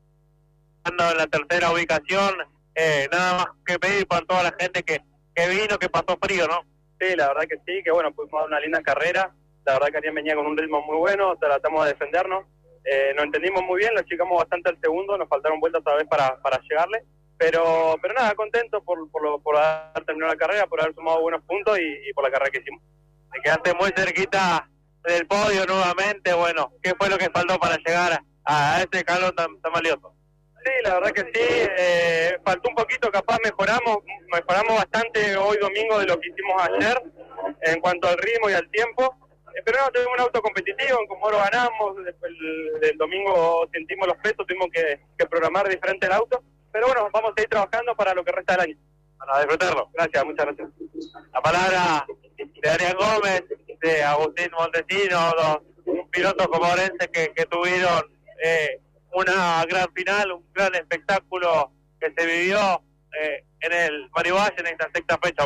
ando en la tercera ubicación. Eh, nada más que pedir para toda la gente que, que vino, que pasó frío, ¿no? Sí, la verdad que sí, que bueno, pudimos dar una linda carrera. La verdad que Arián venía con un ritmo muy bueno, tratamos de defendernos. Eh, nos entendimos muy bien, lo achicamos bastante al segundo, nos faltaron vueltas otra vez para, para llegarle. Pero pero nada, contento por, por, lo, por haber terminado la carrera, por haber sumado buenos puntos y, y por la carrera que hicimos. Te quedaste muy cerquita del podio nuevamente. Bueno, ¿qué fue lo que faltó para llegar a este escalón tan, tan valioso? Sí, la verdad que sí, eh, faltó un poquito, capaz mejoramos, mejoramos bastante hoy domingo de lo que hicimos ayer en cuanto al ritmo y al tiempo, eh, pero no, tuvimos un auto competitivo, en Comodoro ganamos, después el, el domingo sentimos los pesos, tuvimos que, que programar diferente el auto, pero bueno, vamos a ir trabajando para lo que resta del año. Para disfrutarlo. Gracias, muchas gracias. La palabra de Arián Gómez, de Agustín Montesino, los pilotos comodorenses que, que tuvieron eh, una gran final, un gran espectáculo que se vivió eh, en el Marivalle en esta sexta fecha más.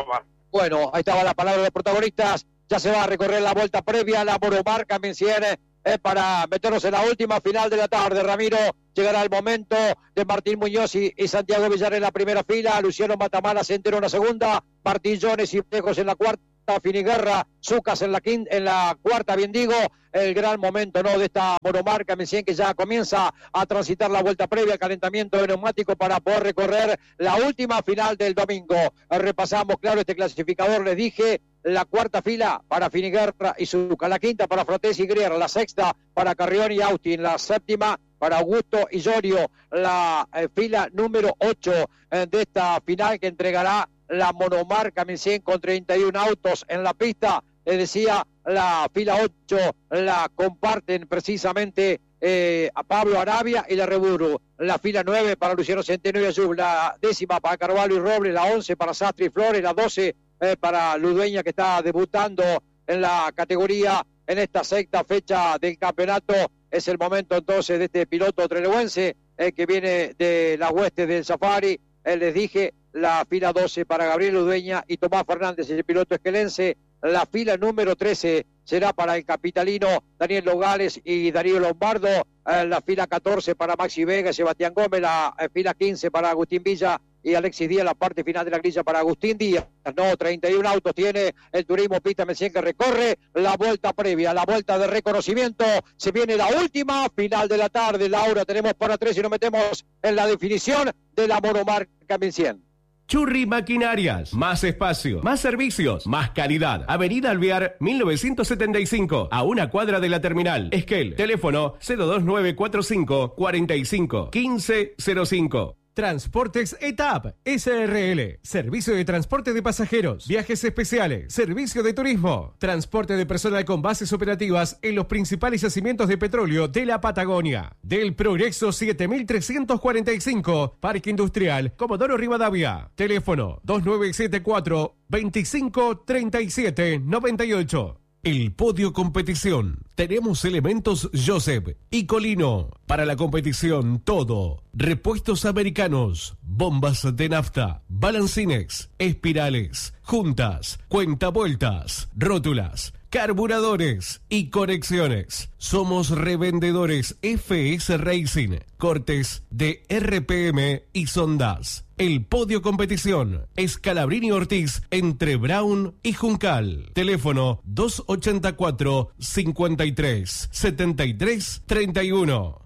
Bueno, ahí estaba la palabra de los protagonistas. Ya se va a recorrer la vuelta previa, la Moromar Camencien, eh, para meternos en la última final de la tarde. Ramiro, llegará el momento de Martín Muñoz y, y Santiago Villar en la primera fila. Luciano Matamala se entera en la segunda. Martín Jones y Lejos en la cuarta. Finiguerra, Zucas en la quinta, en la cuarta, bien digo, el gran momento, ¿no?, de esta Moromar Camencien, que ya comienza a transitar la vuelta previa, calentamiento de neumático para poder recorrer la última final del domingo. Repasamos, claro, este clasificador, les dije, la cuarta fila para Finiguerra y Zucca, la quinta para Fratesi y Grier, la sexta para Carrión y Austin, la séptima para Augusto y Llorio, la eh, fila número ocho eh, de esta final que entregará la Moromar Camencien con treinta y un autos en la pista. Les decía, la fila ocho la comparten precisamente eh, a Pablo Arabia y la Reburu. La fila nueve para Luciano Centeno y Ayub, la décima para Carvalho y Robles, la once para Sastre y Flores, la doce eh, para Ludueña, que está debutando en la categoría en esta sexta fecha del campeonato. Es el momento entonces de este piloto trelewense eh, que viene de las huestes del Safari. Eh, les dije, la fila doce para Gabriel Ludueña y Tomás Fernández, el piloto esquelense. La fila número trece será para el capitalino Daniel Nogales y Darío Lombardo. Eh, la fila catorce para Maxi Vega y Sebastián Gómez. La eh, fila quince para Agustín Villa y Alexis Díaz. La parte final de la grilla para Agustín Díaz. No, treinta y un autos tiene el Turismo Pista Camencien, que recorre la vuelta previa, la vuelta de reconocimiento. Se viene la última final de la tarde. Laura, tenemos para tres y nos metemos en la definición de la Moromar Camencien. Churri Maquinarias, más espacio, más servicios, más calidad. Avenida Alvear mil novecientos setenta y cinco, a una cuadra de la terminal. Esquel, teléfono cero dos nueve cuatro cinco, cuarenta y cinco, quince cero cinco. Transportes E T A P S R L, servicio de transporte de pasajeros, viajes especiales, servicio de turismo, transporte de personal con bases operativas en los principales yacimientos de petróleo de la Patagonia. Del Progreso siete mil trescientos cuarenta y cinco, Parque Industrial Comodoro Rivadavia. Teléfono dos nueve siete cuatro, veinticinco, treinta y siete, noventa y ocho. El Podio Competición. Tenemos elementos Joseph y Colino. Para la competición, todo. Repuestos americanos, bombas de nafta, balancines, espirales, juntas, cuentavueltas, rótulas, carburadores y conexiones. Somos revendedores F S Racing, cortes de R P M y sondas. El Podio Competición es Calabrini Ortiz entre Brown y Juncal. Teléfono dos ochenta y cuatro, cincuenta y tres, setenta y tres, treinta y uno.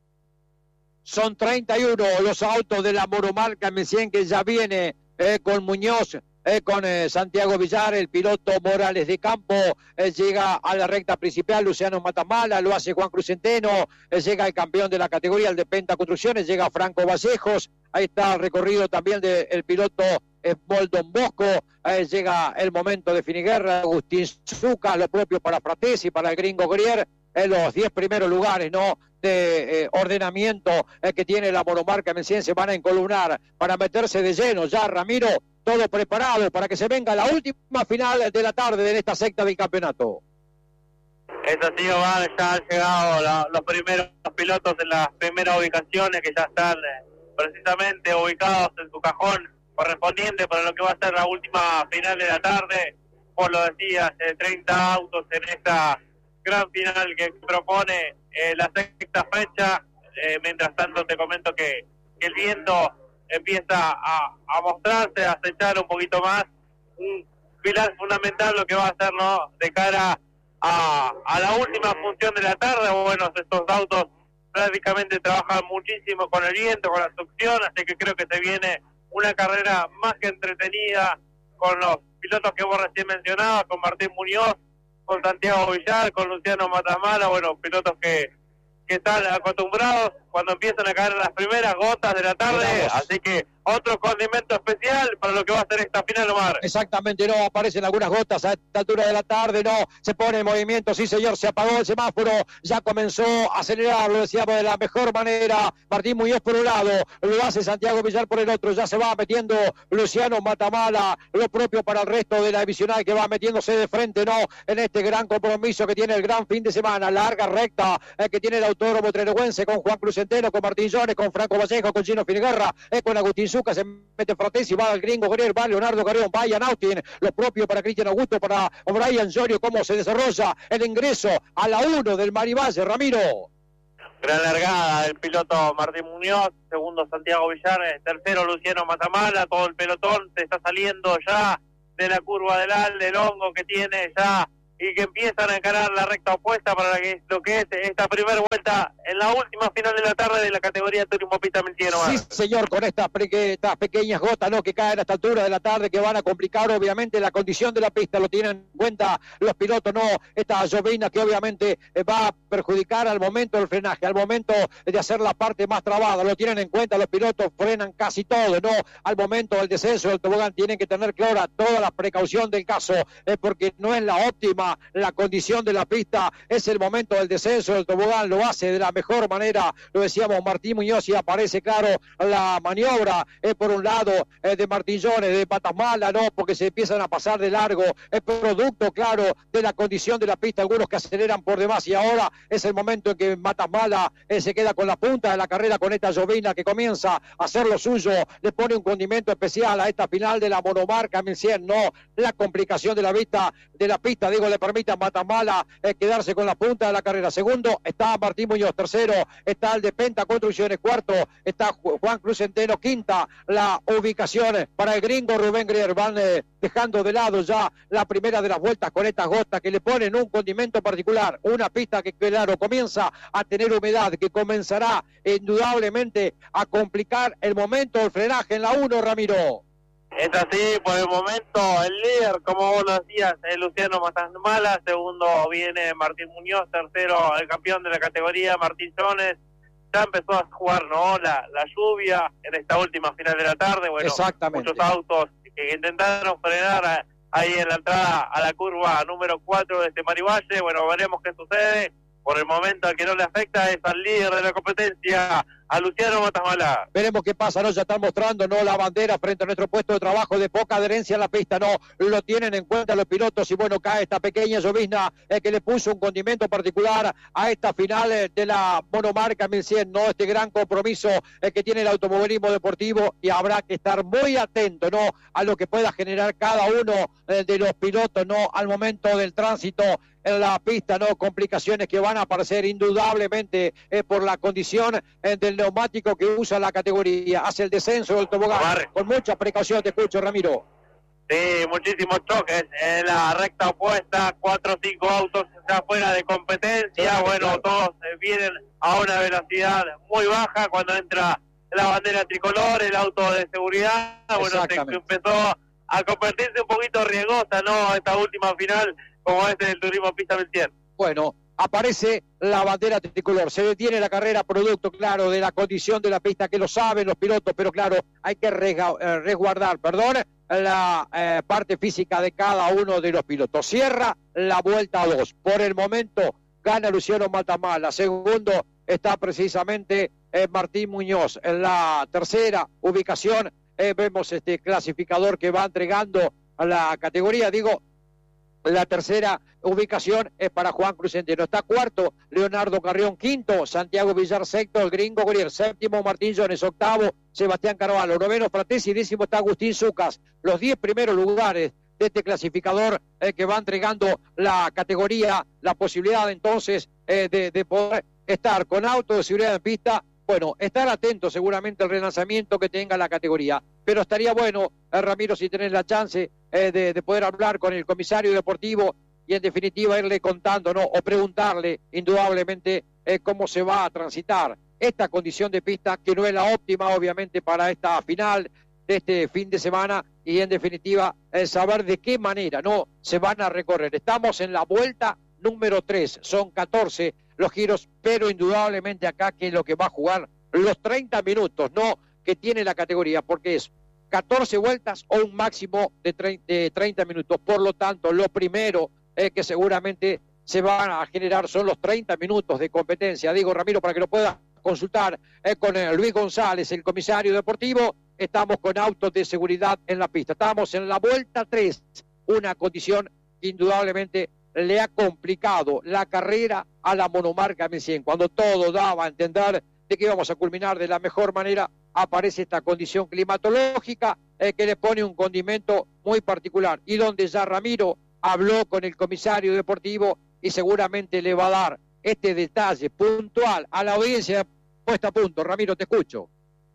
Son treinta y uno los autos de la Moromar Camencien, que ya viene eh, con Muñoz, eh, con eh, Santiago Villar, el piloto Morales de Campo, eh, llega a la recta principal Luciano Matamala, lo hace Juan Cruz Centeno, eh, llega el campeón de la categoría, el de Penta Construcciones, llega Franco Vallejos, ahí está el recorrido también del piloto eh, Boldon Bosco, eh, llega el momento de Finiguerra, Agustín Zucca, lo propio para Fratesi, para el gringo Grier, en los diez primeros lugares, ¿no?, de eh, ordenamiento eh, que tiene la Moromar Camencien, se van a encolumnar para meterse de lleno. Ya, Ramiro, todo preparado para que se venga la última final de la tarde de esta secta del campeonato. Es así, Omar, ya han llegado la, los primeros pilotos en las primeras ubicaciones, que ya están eh, precisamente ubicados en su cajón correspondiente para lo que va a ser la última final de la tarde. Por lo decías, eh, treinta autos en esta gran final que propone eh, la sexta fecha. Eh, mientras tanto te comento que, que el viento empieza a, a mostrarse, a acechar un poquito más, un pilar fundamental lo que va a hacer, ¿no?, de cara a, a la última función de la tarde. Bueno, estos autos prácticamente trabajan muchísimo con el viento, con la succión, así que creo que se viene una carrera más que entretenida con los pilotos que vos recién mencionabas, con Martín Muñoz, con Santiago Villar, con Luciano Matamala, bueno, pilotos que, que están acostumbrados cuando empiezan a caer las primeras gotas de la tarde, así que otro condimento especial para lo que va a ser esta final, Omar. Exactamente, no, aparecen algunas gotas a esta altura de la tarde, no, se pone en movimiento, sí señor, se apagó el semáforo, ya comenzó a acelerar, lo decíamos de la mejor manera, Martín Muñoz por un lado, lo hace Santiago Villar por el otro, ya se va metiendo Luciano Matamala, lo propio para el resto de la divisional, que va metiéndose de frente, no, en este gran compromiso que tiene el gran fin de semana, larga recta, eh, que tiene el autódromo trelewense con Juan Cruz Centeno, con Martín Jones, con Franco Vallejo, con Gino Finiguerra, eh, con Agustín Zucca, se mete Fratesi, va al Gringo Grier, va Leonardo Carrión, va Ian Austin, lo propio para Cristian Augusto, para O'Brien Llorio, cómo se desarrolla el ingreso a la uno del Marivalle, Ramiro. Gran largada del piloto Martín Muñoz, segundo Santiago Villar, tercero Luciano Matamala, todo el pelotón se está saliendo ya de la curva del Al, del hongo que tiene ya y que empiezan a encarar la recta opuesta para la que, lo que es esta primera vuelta en la última final de la tarde de la categoría Turismo Pista mil cien. Sí, señor, con estas, estas pequeñas gotas, ¿no?, que caen a esta altura de la tarde, que van a complicar obviamente la condición de la pista, lo tienen en cuenta los pilotos, ¿no? Esta llovina que obviamente va a perjudicar al momento del frenaje, al momento de hacer la parte más trabada, lo tienen en cuenta los pilotos, frenan casi todo, ¿no? Al momento del descenso del tobogán tienen que tener clara toda la precaución del caso, eh, porque no es la óptima la condición de la pista, es el momento del descenso del tobogán, lo hace de la mejor manera, lo decíamos Martín Muñoz, y aparece claro la maniobra, es eh, por un lado eh, de Martín Jones, de patas malas, no, porque se empiezan a pasar de largo, es producto claro de la condición de la pista, algunos que aceleran por demás, y ahora es el momento en que Matas Mala eh, se queda con la punta de la carrera con esta llovina que comienza a hacer lo suyo, le pone un condimento especial a esta final de la monomarca mil cien, no, la complicación de la vista de la pista, digo, le permite a Matamala eh, quedarse con la punta de la carrera. Segundo está Martín Muñoz, tercero está el de Penta Construcciones, cuarto está Juan Cruz Centeno, quinta la ubicación para el gringo Rubén Grier. Van eh, dejando de lado ya la primera de las vueltas con estas gotas que le ponen un condimento particular, una pista que claro comienza a tener humedad, que comenzará indudablemente a complicar el momento del frenaje en la uno, Ramiro. Es así, por el momento el líder, como vos lo decías, es Luciano Matamala, segundo viene Martín Muñoz, tercero el campeón de la categoría Martín Jones. Ya empezó a jugar, ¿no?, la, la lluvia en esta última final de la tarde, bueno, muchos autos que intentaron frenar a, ahí en la entrada a la curva número cuatro de este Marivalle. Bueno, veremos qué sucede. Por el momento al que no le afecta es al líder de la competencia, a Luciano Matamala. Veremos qué pasa, ¿no? Ya están mostrando, ¿no?, la bandera frente a nuestro puesto de trabajo de poca adherencia en la pista, ¿no? Lo tienen en cuenta los pilotos y bueno, cae esta pequeña llovizna eh, que le puso un condimento particular a esta final eh, de la monomarca mil cien, ¿no? Este gran compromiso eh, que tiene el automovilismo deportivo, y habrá que estar muy atento, ¿no?, a lo que pueda generar cada uno eh, de los pilotos, ¿no?, al momento del tránsito en la pista, ¿no? Complicaciones que van a aparecer indudablemente eh, por la condición eh, del neumático que usa la categoría. Hace el descenso del tobogán Omar, con mucha precaución. Te escucho, Ramiro. Sí, muchísimos choques en la recta opuesta, cuatro o cinco autos ya fuera de competencia, sí, bueno, claro. Todos eh, vienen a una velocidad muy baja cuando entra la bandera tricolor, el auto de seguridad, bueno, se empezó a convertirse un poquito riesgosa, ¿no?, esta última final, como este del Turismo Pista mil cien. Bueno, aparece la bandera tricolor, se detiene la carrera, producto, claro, de la condición de la pista, que lo saben los pilotos, pero claro, hay que resga, eh, resguardar, perdón, la eh, parte física de cada uno de los pilotos. Cierra la vuelta dos. Por el momento gana Luciano Matamala. Segundo está precisamente eh, Martín Muñoz. En la tercera ubicación eh, vemos este clasificador que va entregando a la categoría, digo, la tercera ubicación es para Juan Cruz Centeno. Está cuarto Leonardo Carrión, quinto Santiago Villar, sexto el gringo Grier, séptimo Martín Jones, octavo Sebastián Carvalho, noveno Fratesi y décimo está Agustín Zuccas. Los diez primeros lugares de este clasificador eh, que va entregando la categoría, la posibilidad entonces eh, de, de poder estar con auto de seguridad en pista. Bueno, estar atento seguramente al relanzamiento que tenga la categoría, pero estaría bueno, eh, Ramiro, si tenés la chance eh, de, de poder hablar con el comisario deportivo y en definitiva irle contando, ¿no?, o preguntarle indudablemente eh, cómo se va a transitar esta condición de pista, que no es la óptima obviamente para esta final de este fin de semana, y en definitiva eh, saber de qué manera no se van a recorrer. Estamos en la vuelta número tres, son catorce los giros, pero indudablemente acá que es lo que va a jugar los treinta minutos, ¿no?, que tiene la categoría, porque es catorce vueltas o un máximo de treinta minutos. Por lo tanto, lo primero eh, que seguramente se van a generar son los treinta minutos de competencia. Digo, Ramiro, para que lo pueda consultar eh, con eh, Luis González, el comisario deportivo. Estamos con autos de seguridad en la pista. Estamos en la vuelta tres, una condición que indudablemente le ha complicado la carrera a la monomarca mil cien, cuando todo daba a entender de que íbamos a culminar de la mejor manera, aparece esta condición climatológica eh, que le pone un condimento muy particular y donde ya Ramiro habló con el comisario deportivo y seguramente le va a dar este detalle puntual a la audiencia puesta a punto. Ramiro, te escucho.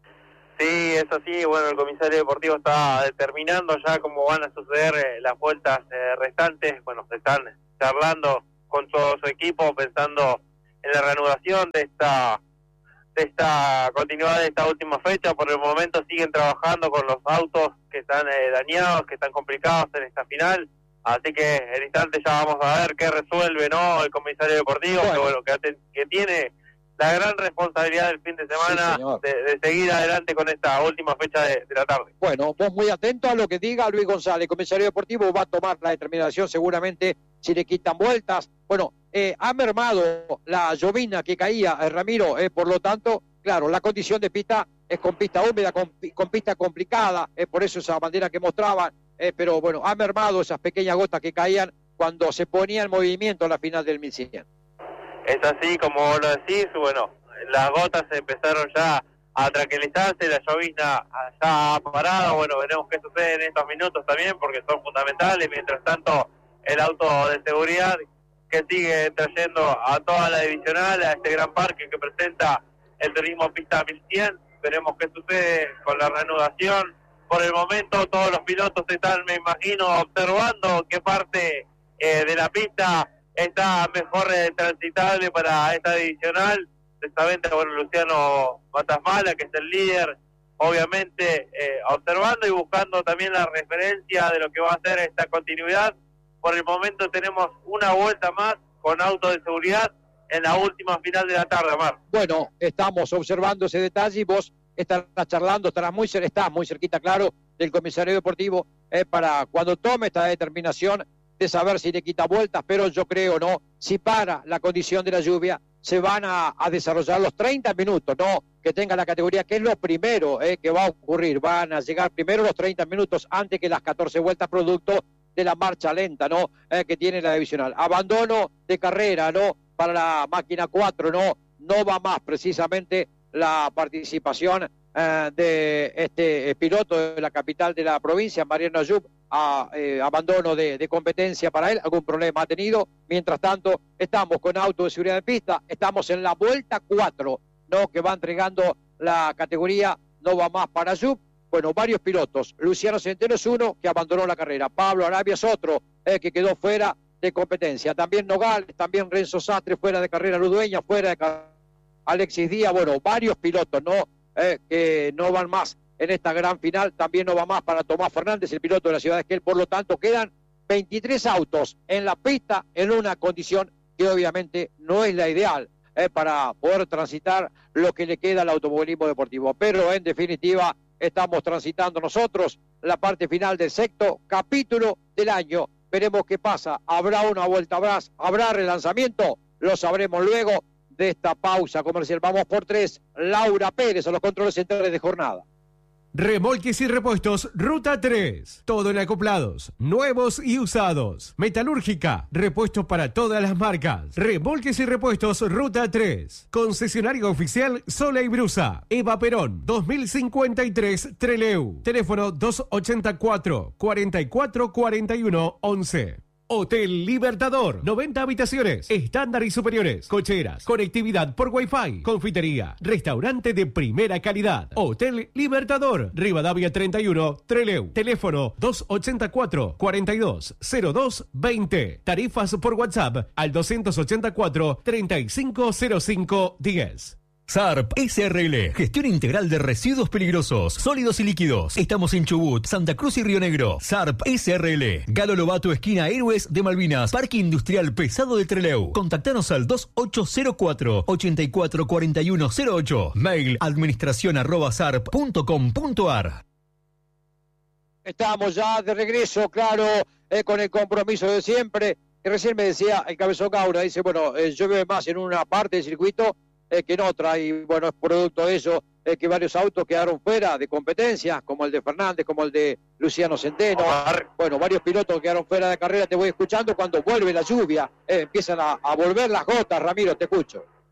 Sí, es así. Bueno, el comisario deportivo está determinando ya cómo van a suceder eh, las vueltas eh, restantes. Bueno, se están charlando con todo su equipo, pensando en la reanudación de esta de esta continuidad de esta última fecha. Por el momento siguen trabajando con los autos que están eh, dañados, que están complicados en esta final. Así que en instante ya vamos a ver qué resuelve, ¿no?, el comisario deportivo, bueno. que bueno que, que tiene la gran responsabilidad del fin de semana sí, de, de seguir adelante con esta última fecha de, de la tarde. Bueno, vos muy atento a lo que diga Luis González, comisario deportivo va a tomar la determinación seguramente si le quitan vueltas. Bueno, eh, ha mermado la llovina que caía, eh, Ramiro, eh, por lo tanto, claro, la condición de pista es con pista húmeda, con, con pista complicada, eh, por eso esa bandera que mostraban, eh, pero bueno, ha mermado esas pequeñas gotas que caían cuando se ponía en movimiento la final del mil cien. Es así como lo decís, bueno, las gotas empezaron ya a tranquilizarse, la llovizna ya ha parado, bueno, veremos qué sucede en estos minutos también, porque son fundamentales. Mientras tanto, el auto de seguridad que sigue trayendo a toda la divisional, a este gran parque que presenta el turismo pista mil cien, veremos qué sucede con la reanudación. Por el momento todos los pilotos están, me imagino, observando qué parte eh, de la pista está mejor eh, transitable para esta divisional. Precisamente, bueno, Luciano Matasmala, que es el líder, obviamente eh, observando y buscando también la referencia de lo que va a ser esta continuidad. Por el momento tenemos una vuelta más con auto de seguridad en la última final de la tarde, Mar. Bueno, estamos observando ese detalle y vos estarás charlando, estarás muy, estás muy cerquita, claro, del comisario deportivo eh, para cuando tome esta determinación de saber si le quita vueltas, pero yo creo, ¿no? Si para la condición de la lluvia, se van a, a desarrollar los treinta minutos, ¿no? Que tenga la categoría, que es lo primero eh, que va a ocurrir. Van a llegar primero los treinta minutos antes que las catorce vueltas, producto de la marcha lenta, ¿no? Eh, que tiene la divisional. Abandono de carrera, ¿no? Para la máquina cuatro, ¿no? No va más precisamente la participación eh, de este eh, piloto de la capital de la provincia, Mariano Ayub, a eh, abandono de, de competencia para él, algún problema ha tenido. Mientras tanto, estamos con auto de seguridad de pista, estamos en la vuelta cuatro, ¿no? Que va entregando la categoría, no va más para Ayub. Bueno, varios pilotos. Luciano Centeno es uno que abandonó la carrera. Pablo Arabia es otro eh, que quedó fuera de competencia. También Nogales, también Renzo Sastre fuera de carrera, Ludueña fuera de carrera, Alexis Díaz. Bueno, varios pilotos, ¿no? Eh, que no van más en esta gran final. También no va más para Tomás Fernández, el piloto de la Ciudad de Esquel. Por lo tanto, quedan veintitrés autos en la pista en una condición que obviamente no es la ideal eh, para poder transitar lo que le queda al automovilismo deportivo. Pero en definitiva, estamos transitando nosotros la parte final del sexto capítulo del año. Veremos qué pasa. ¿Habrá una vuelta atrás? ¿Habrá relanzamiento? Lo sabremos luego de esta pausa comercial. Vamos por tres. Laura Pérez a los controles centrales de jornada. Remolques y repuestos Ruta tres. Todo en acoplados, nuevos y usados. Metalúrgica, repuestos para todas las marcas. Remolques y repuestos Ruta tres. Concesionario oficial Sola y Brusa. Eva Perón, dos mil cincuenta y tres, Trelew. Teléfono dos ochenta y cuatro, cuarenta y cuatro cuarenta y uno, once. Hotel Libertador, noventa habitaciones, estándar y superiores, cocheras, conectividad por Wi-Fi, confitería, restaurante de primera calidad. Hotel Libertador, Rivadavia treinta y uno, Trelew. Teléfono dos ochenta y cuatro, cuarenta y dos, cero dos, veinte. Tarifas por WhatsApp al doscientos ochenta y cuatro, treinta y cinco cero cinco, diez. S A R P S R L, gestión integral de residuos peligrosos, sólidos y líquidos. Estamos en Chubut, Santa Cruz y Río Negro. S A R P S R L, Galo Lobato, esquina Héroes de Malvinas, Parque Industrial Pesado de Trelew. Contactanos al dos ocho cero cuatro, ochenta y cuatro cuarenta y uno cero ocho. Mail administración arroba sarp punto com punto ar. Estamos ya de regreso, claro, eh, con el compromiso de siempre. Que recién me decía el Cabezón Gaura, dice, bueno, eh, llueve más en una parte del circuito Eh, que en otra, y bueno, es producto de eso eh, que varios autos quedaron fuera de competencia, como el de Fernández, como el de Luciano Centeno. Bueno, varios pilotos quedaron fuera de carrera. Te voy escuchando cuando vuelve la lluvia, eh, empiezan a, a volver las gotas. Ramiro, te escucho.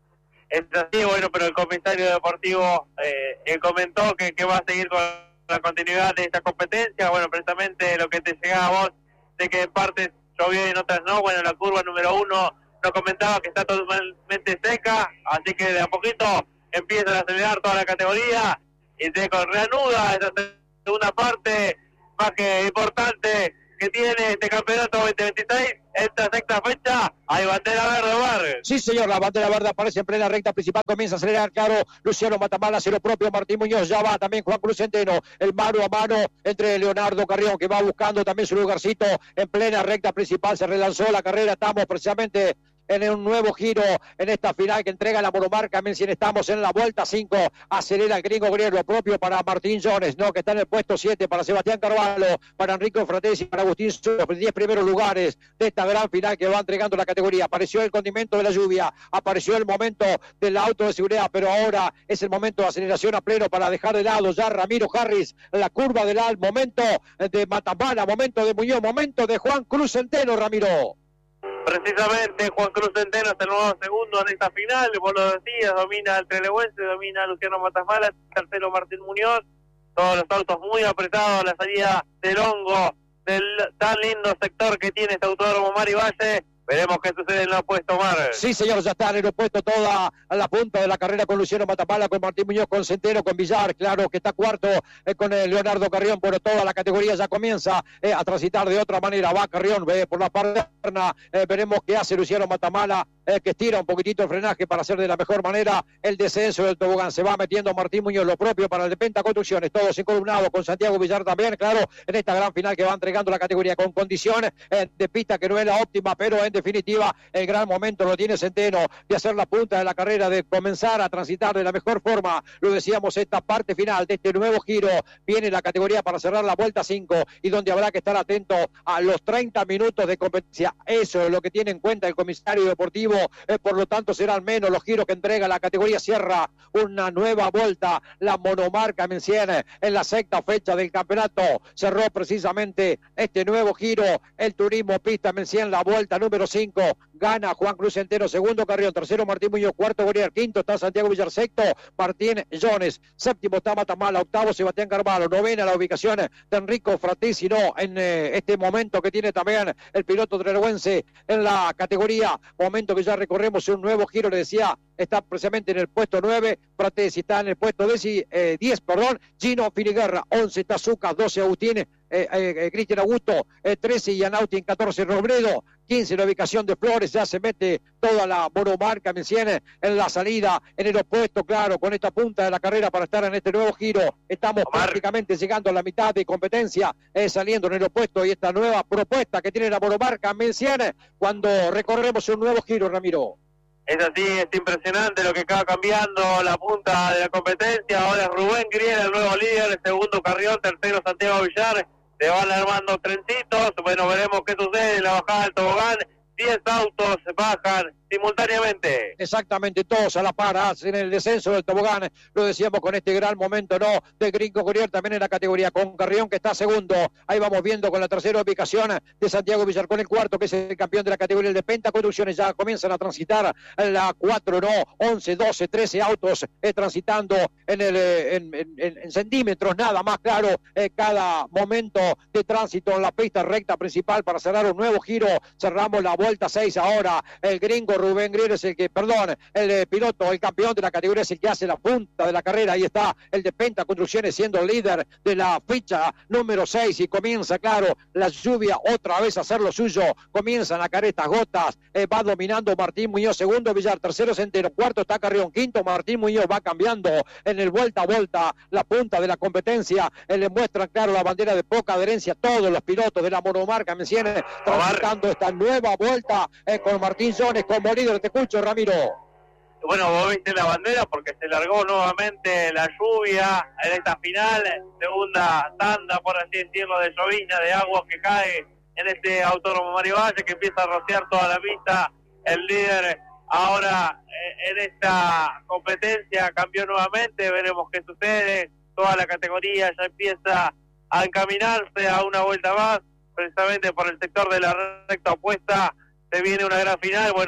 Es así, bueno, pero el comisario deportivo eh, él comentó que, que va a seguir con la continuidad de esta competencia. Bueno, precisamente lo que te llegaba a vos, de que en partes llovió y en otras no. Bueno, la curva número uno nos comentaba que está totalmente seca, así que de a poquito empiezan a acelerar toda la categoría y se reanuda esta segunda parte más que importante que tiene este campeonato veinte veintiséis. Esta sexta fecha hay bandera verde, Bar. Sí, señor, la bandera verde aparece en plena recta principal, comienza a acelerar, claro, Luciano Matamala hace lo propio, Martín Muñoz ya va, también Juan Cruz Centeno, el mano a mano entre Leonardo Carrión, que va buscando también su lugarcito en plena recta principal, se relanzó la carrera, estamos precisamente en un nuevo giro en esta final que entrega la monomarca. Mencien, estamos en la vuelta cinco, acelera el gringo griego, lo propio para Martín Jones, ¿no? Que está en el puesto siete, para Sebastián Carvalho, para Enrico Fratesi, para Agustín Suárez, los diez primeros lugares de esta gran final que va entregando la categoría. Apareció el condimento de la lluvia, apareció el momento del auto de seguridad, pero ahora es el momento de aceleración a pleno para dejar de lado ya Ramiro Harris, la curva del al, momento de Matamala, momento de Muñoz, momento de Juan Cruz Centeno, Ramiro. Precisamente Juan Cruz Centeno es el nuevo segundo en esta final, vos lo decías, domina el Trelewense, domina Luciano Matamala, tercero Martín Muñoz, todos los autos muy apretados, la salida del hongo, del tan lindo sector que tiene este autódromo Mari Valle. Veremos qué sucede en el opuesto, Mar. Sí, señor, ya está en el opuesto toda a la punta de la carrera con Luciano Matamala, con Martín Muñoz, con Centeno, con Villar, claro que está cuarto eh, con eh, Leonardo Carrión, pero toda la categoría ya comienza eh, a transitar de otra manera. Va Carrión eh, por la parte interna, eh, veremos qué hace Luciano Matamala, eh, que estira un poquitito el frenaje para hacer de la mejor manera el descenso del tobogán. Se va metiendo Martín Muñoz, lo propio para el de Penta Construcciones, todos encolumnados con Santiago Villar también, claro, en esta gran final que va entregando la categoría con condiciones eh, de pista que no es la óptima, pero en definitiva el gran momento lo tiene Centeno de hacer la punta de la carrera, de comenzar a transitar de la mejor forma. Lo decíamos, esta parte final de este nuevo giro viene la categoría para cerrar la vuelta cinco y donde habrá que estar atento a los treinta minutos de competencia. Eso es lo que tiene en cuenta el comisario deportivo, eh, por lo tanto serán menos los giros que entrega la categoría. Cierra una nueva vuelta la monomarca Mencien en la sexta fecha del campeonato. Cerró precisamente este nuevo giro el turismo pista Mencien, la vuelta número cinco. Gana Juan Cruz Centeno, segundo Carrión, tercero Martín Muñoz, cuarto Gorier, quinto está Santiago Villar, sexto Martín Jones, séptimo está Matamala, octavo Sebastián Carvalho, novena la ubicación de Enrico Fratesi, no, en eh, este momento que tiene también el piloto trelewense en la categoría, momento que ya recorremos un nuevo giro, le decía, está precisamente en el puesto nueve, Fratesi está en el puesto diez, eh, diez, perdón, Gino Finiguerra, once está Zucca, doce Agustín, eh, eh, Cristian Augusto, eh, trece Ianauti, en catorce Robredo, quince la ubicación de Flores, ya se mete toda la monomarca Mencien en la salida, en el opuesto, claro, con esta punta de la carrera para estar en este nuevo giro. Estamos Omar. prácticamente llegando a la mitad de competencia, eh, saliendo en el opuesto y esta nueva propuesta que tiene la monomarca Mencien cuando recorremos un nuevo giro, Ramiro. Es así, es impresionante lo que acaba cambiando la punta de la competencia. Ahora es Rubén Griel, el nuevo líder, el segundo Carrión, tercero Santiago Villar. Se van armando trencitos, bueno, veremos qué sucede en la bajada del tobogán. diez autos bajan simultáneamente. Exactamente, todos a la par, hacen el descenso del tobogán, lo decíamos con este gran momento, ¿no? De Gringo Gorier también en la categoría, con Carrión que está segundo, ahí vamos viendo con la tercera ubicación de Santiago Villar, con el cuarto que es el campeón de la categoría, el de Penta Construcciones, ya comienzan a transitar la cuatro, no, once, doce, trece autos eh, transitando en, el, eh, en, en, en centímetros, nada más, claro, eh, cada momento de tránsito en la pista recta principal para cerrar un nuevo giro, cerramos la vuelta seis ahora, el gringo Rubén Grier es el que, perdón, el eh, piloto, el campeón de la categoría es el que hace la punta de la carrera, ahí está el de Penta Construcciones siendo el líder de la ficha número seis y comienza, claro, la lluvia otra vez a hacer lo suyo, comienzan a caer estas gotas, eh, va dominando Martín Muñoz, segundo Villar, tercero Centeno, cuarto está Carrión, quinto Martín Muñoz, va cambiando en el vuelta a vuelta la punta de la competencia, eh, le muestran, claro, la bandera de poca adherencia, todos los pilotos de la monomarca Mencien transitando esta nueva vuelta eh, con Martín Jones como líder. Te escucho, Ramiro. Bueno, vos viste la bandera porque se largó nuevamente la lluvia en esta final, segunda tanda, por así decirlo, de llovizna, de agua que cae en este autódromo Mari Valle, que empieza a rociar toda la pista. El líder ahora eh, en esta competencia cambió nuevamente, veremos qué sucede. Toda la categoría ya empieza a encaminarse a una vuelta más, precisamente por el sector de la recta opuesta. Se viene una gran final, bueno,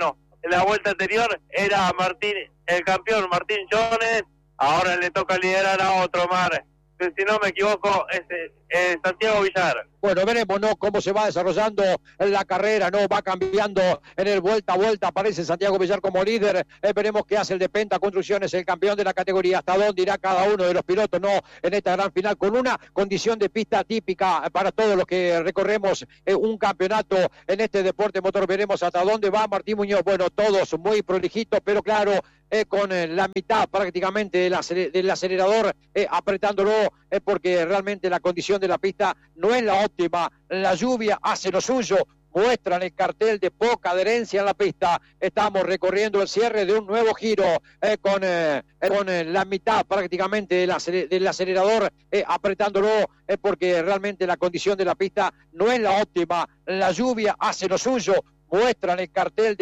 en la vuelta anterior era Martín, el campeón Martín Jones, ahora le toca liderar a otro, Mar. Si no me equivoco, es eh, Santiago Villar. Bueno, veremos, ¿no?, cómo se va desarrollando en la carrera, ¿no? Va cambiando en el vuelta a vuelta, aparece Santiago Villar como líder, eh, veremos qué hace el de Penta Construcciones, el campeón de la categoría, hasta dónde irá cada uno de los pilotos, ¿no?, en esta gran final, con una condición de pista típica para todos los que recorremos eh, un campeonato en este deporte motor. Veremos hasta dónde va Martín Muñoz. Bueno, todos muy prolijitos, pero claro, eh, con eh, la mitad prácticamente del, aceler del acelerador eh, apretándolo, eh, porque realmente la condición de la pista no es la óptima. La lluvia hace lo suyo, muestran el cartel de poca adherencia en la pista. Estamos recorriendo el cierre de un nuevo giro eh, con, eh, con eh, la mitad prácticamente del, aceler del acelerador eh, apretándolo, eh, porque realmente la condición de la pista no es la óptima. La lluvia hace lo suyo, muestran el cartel de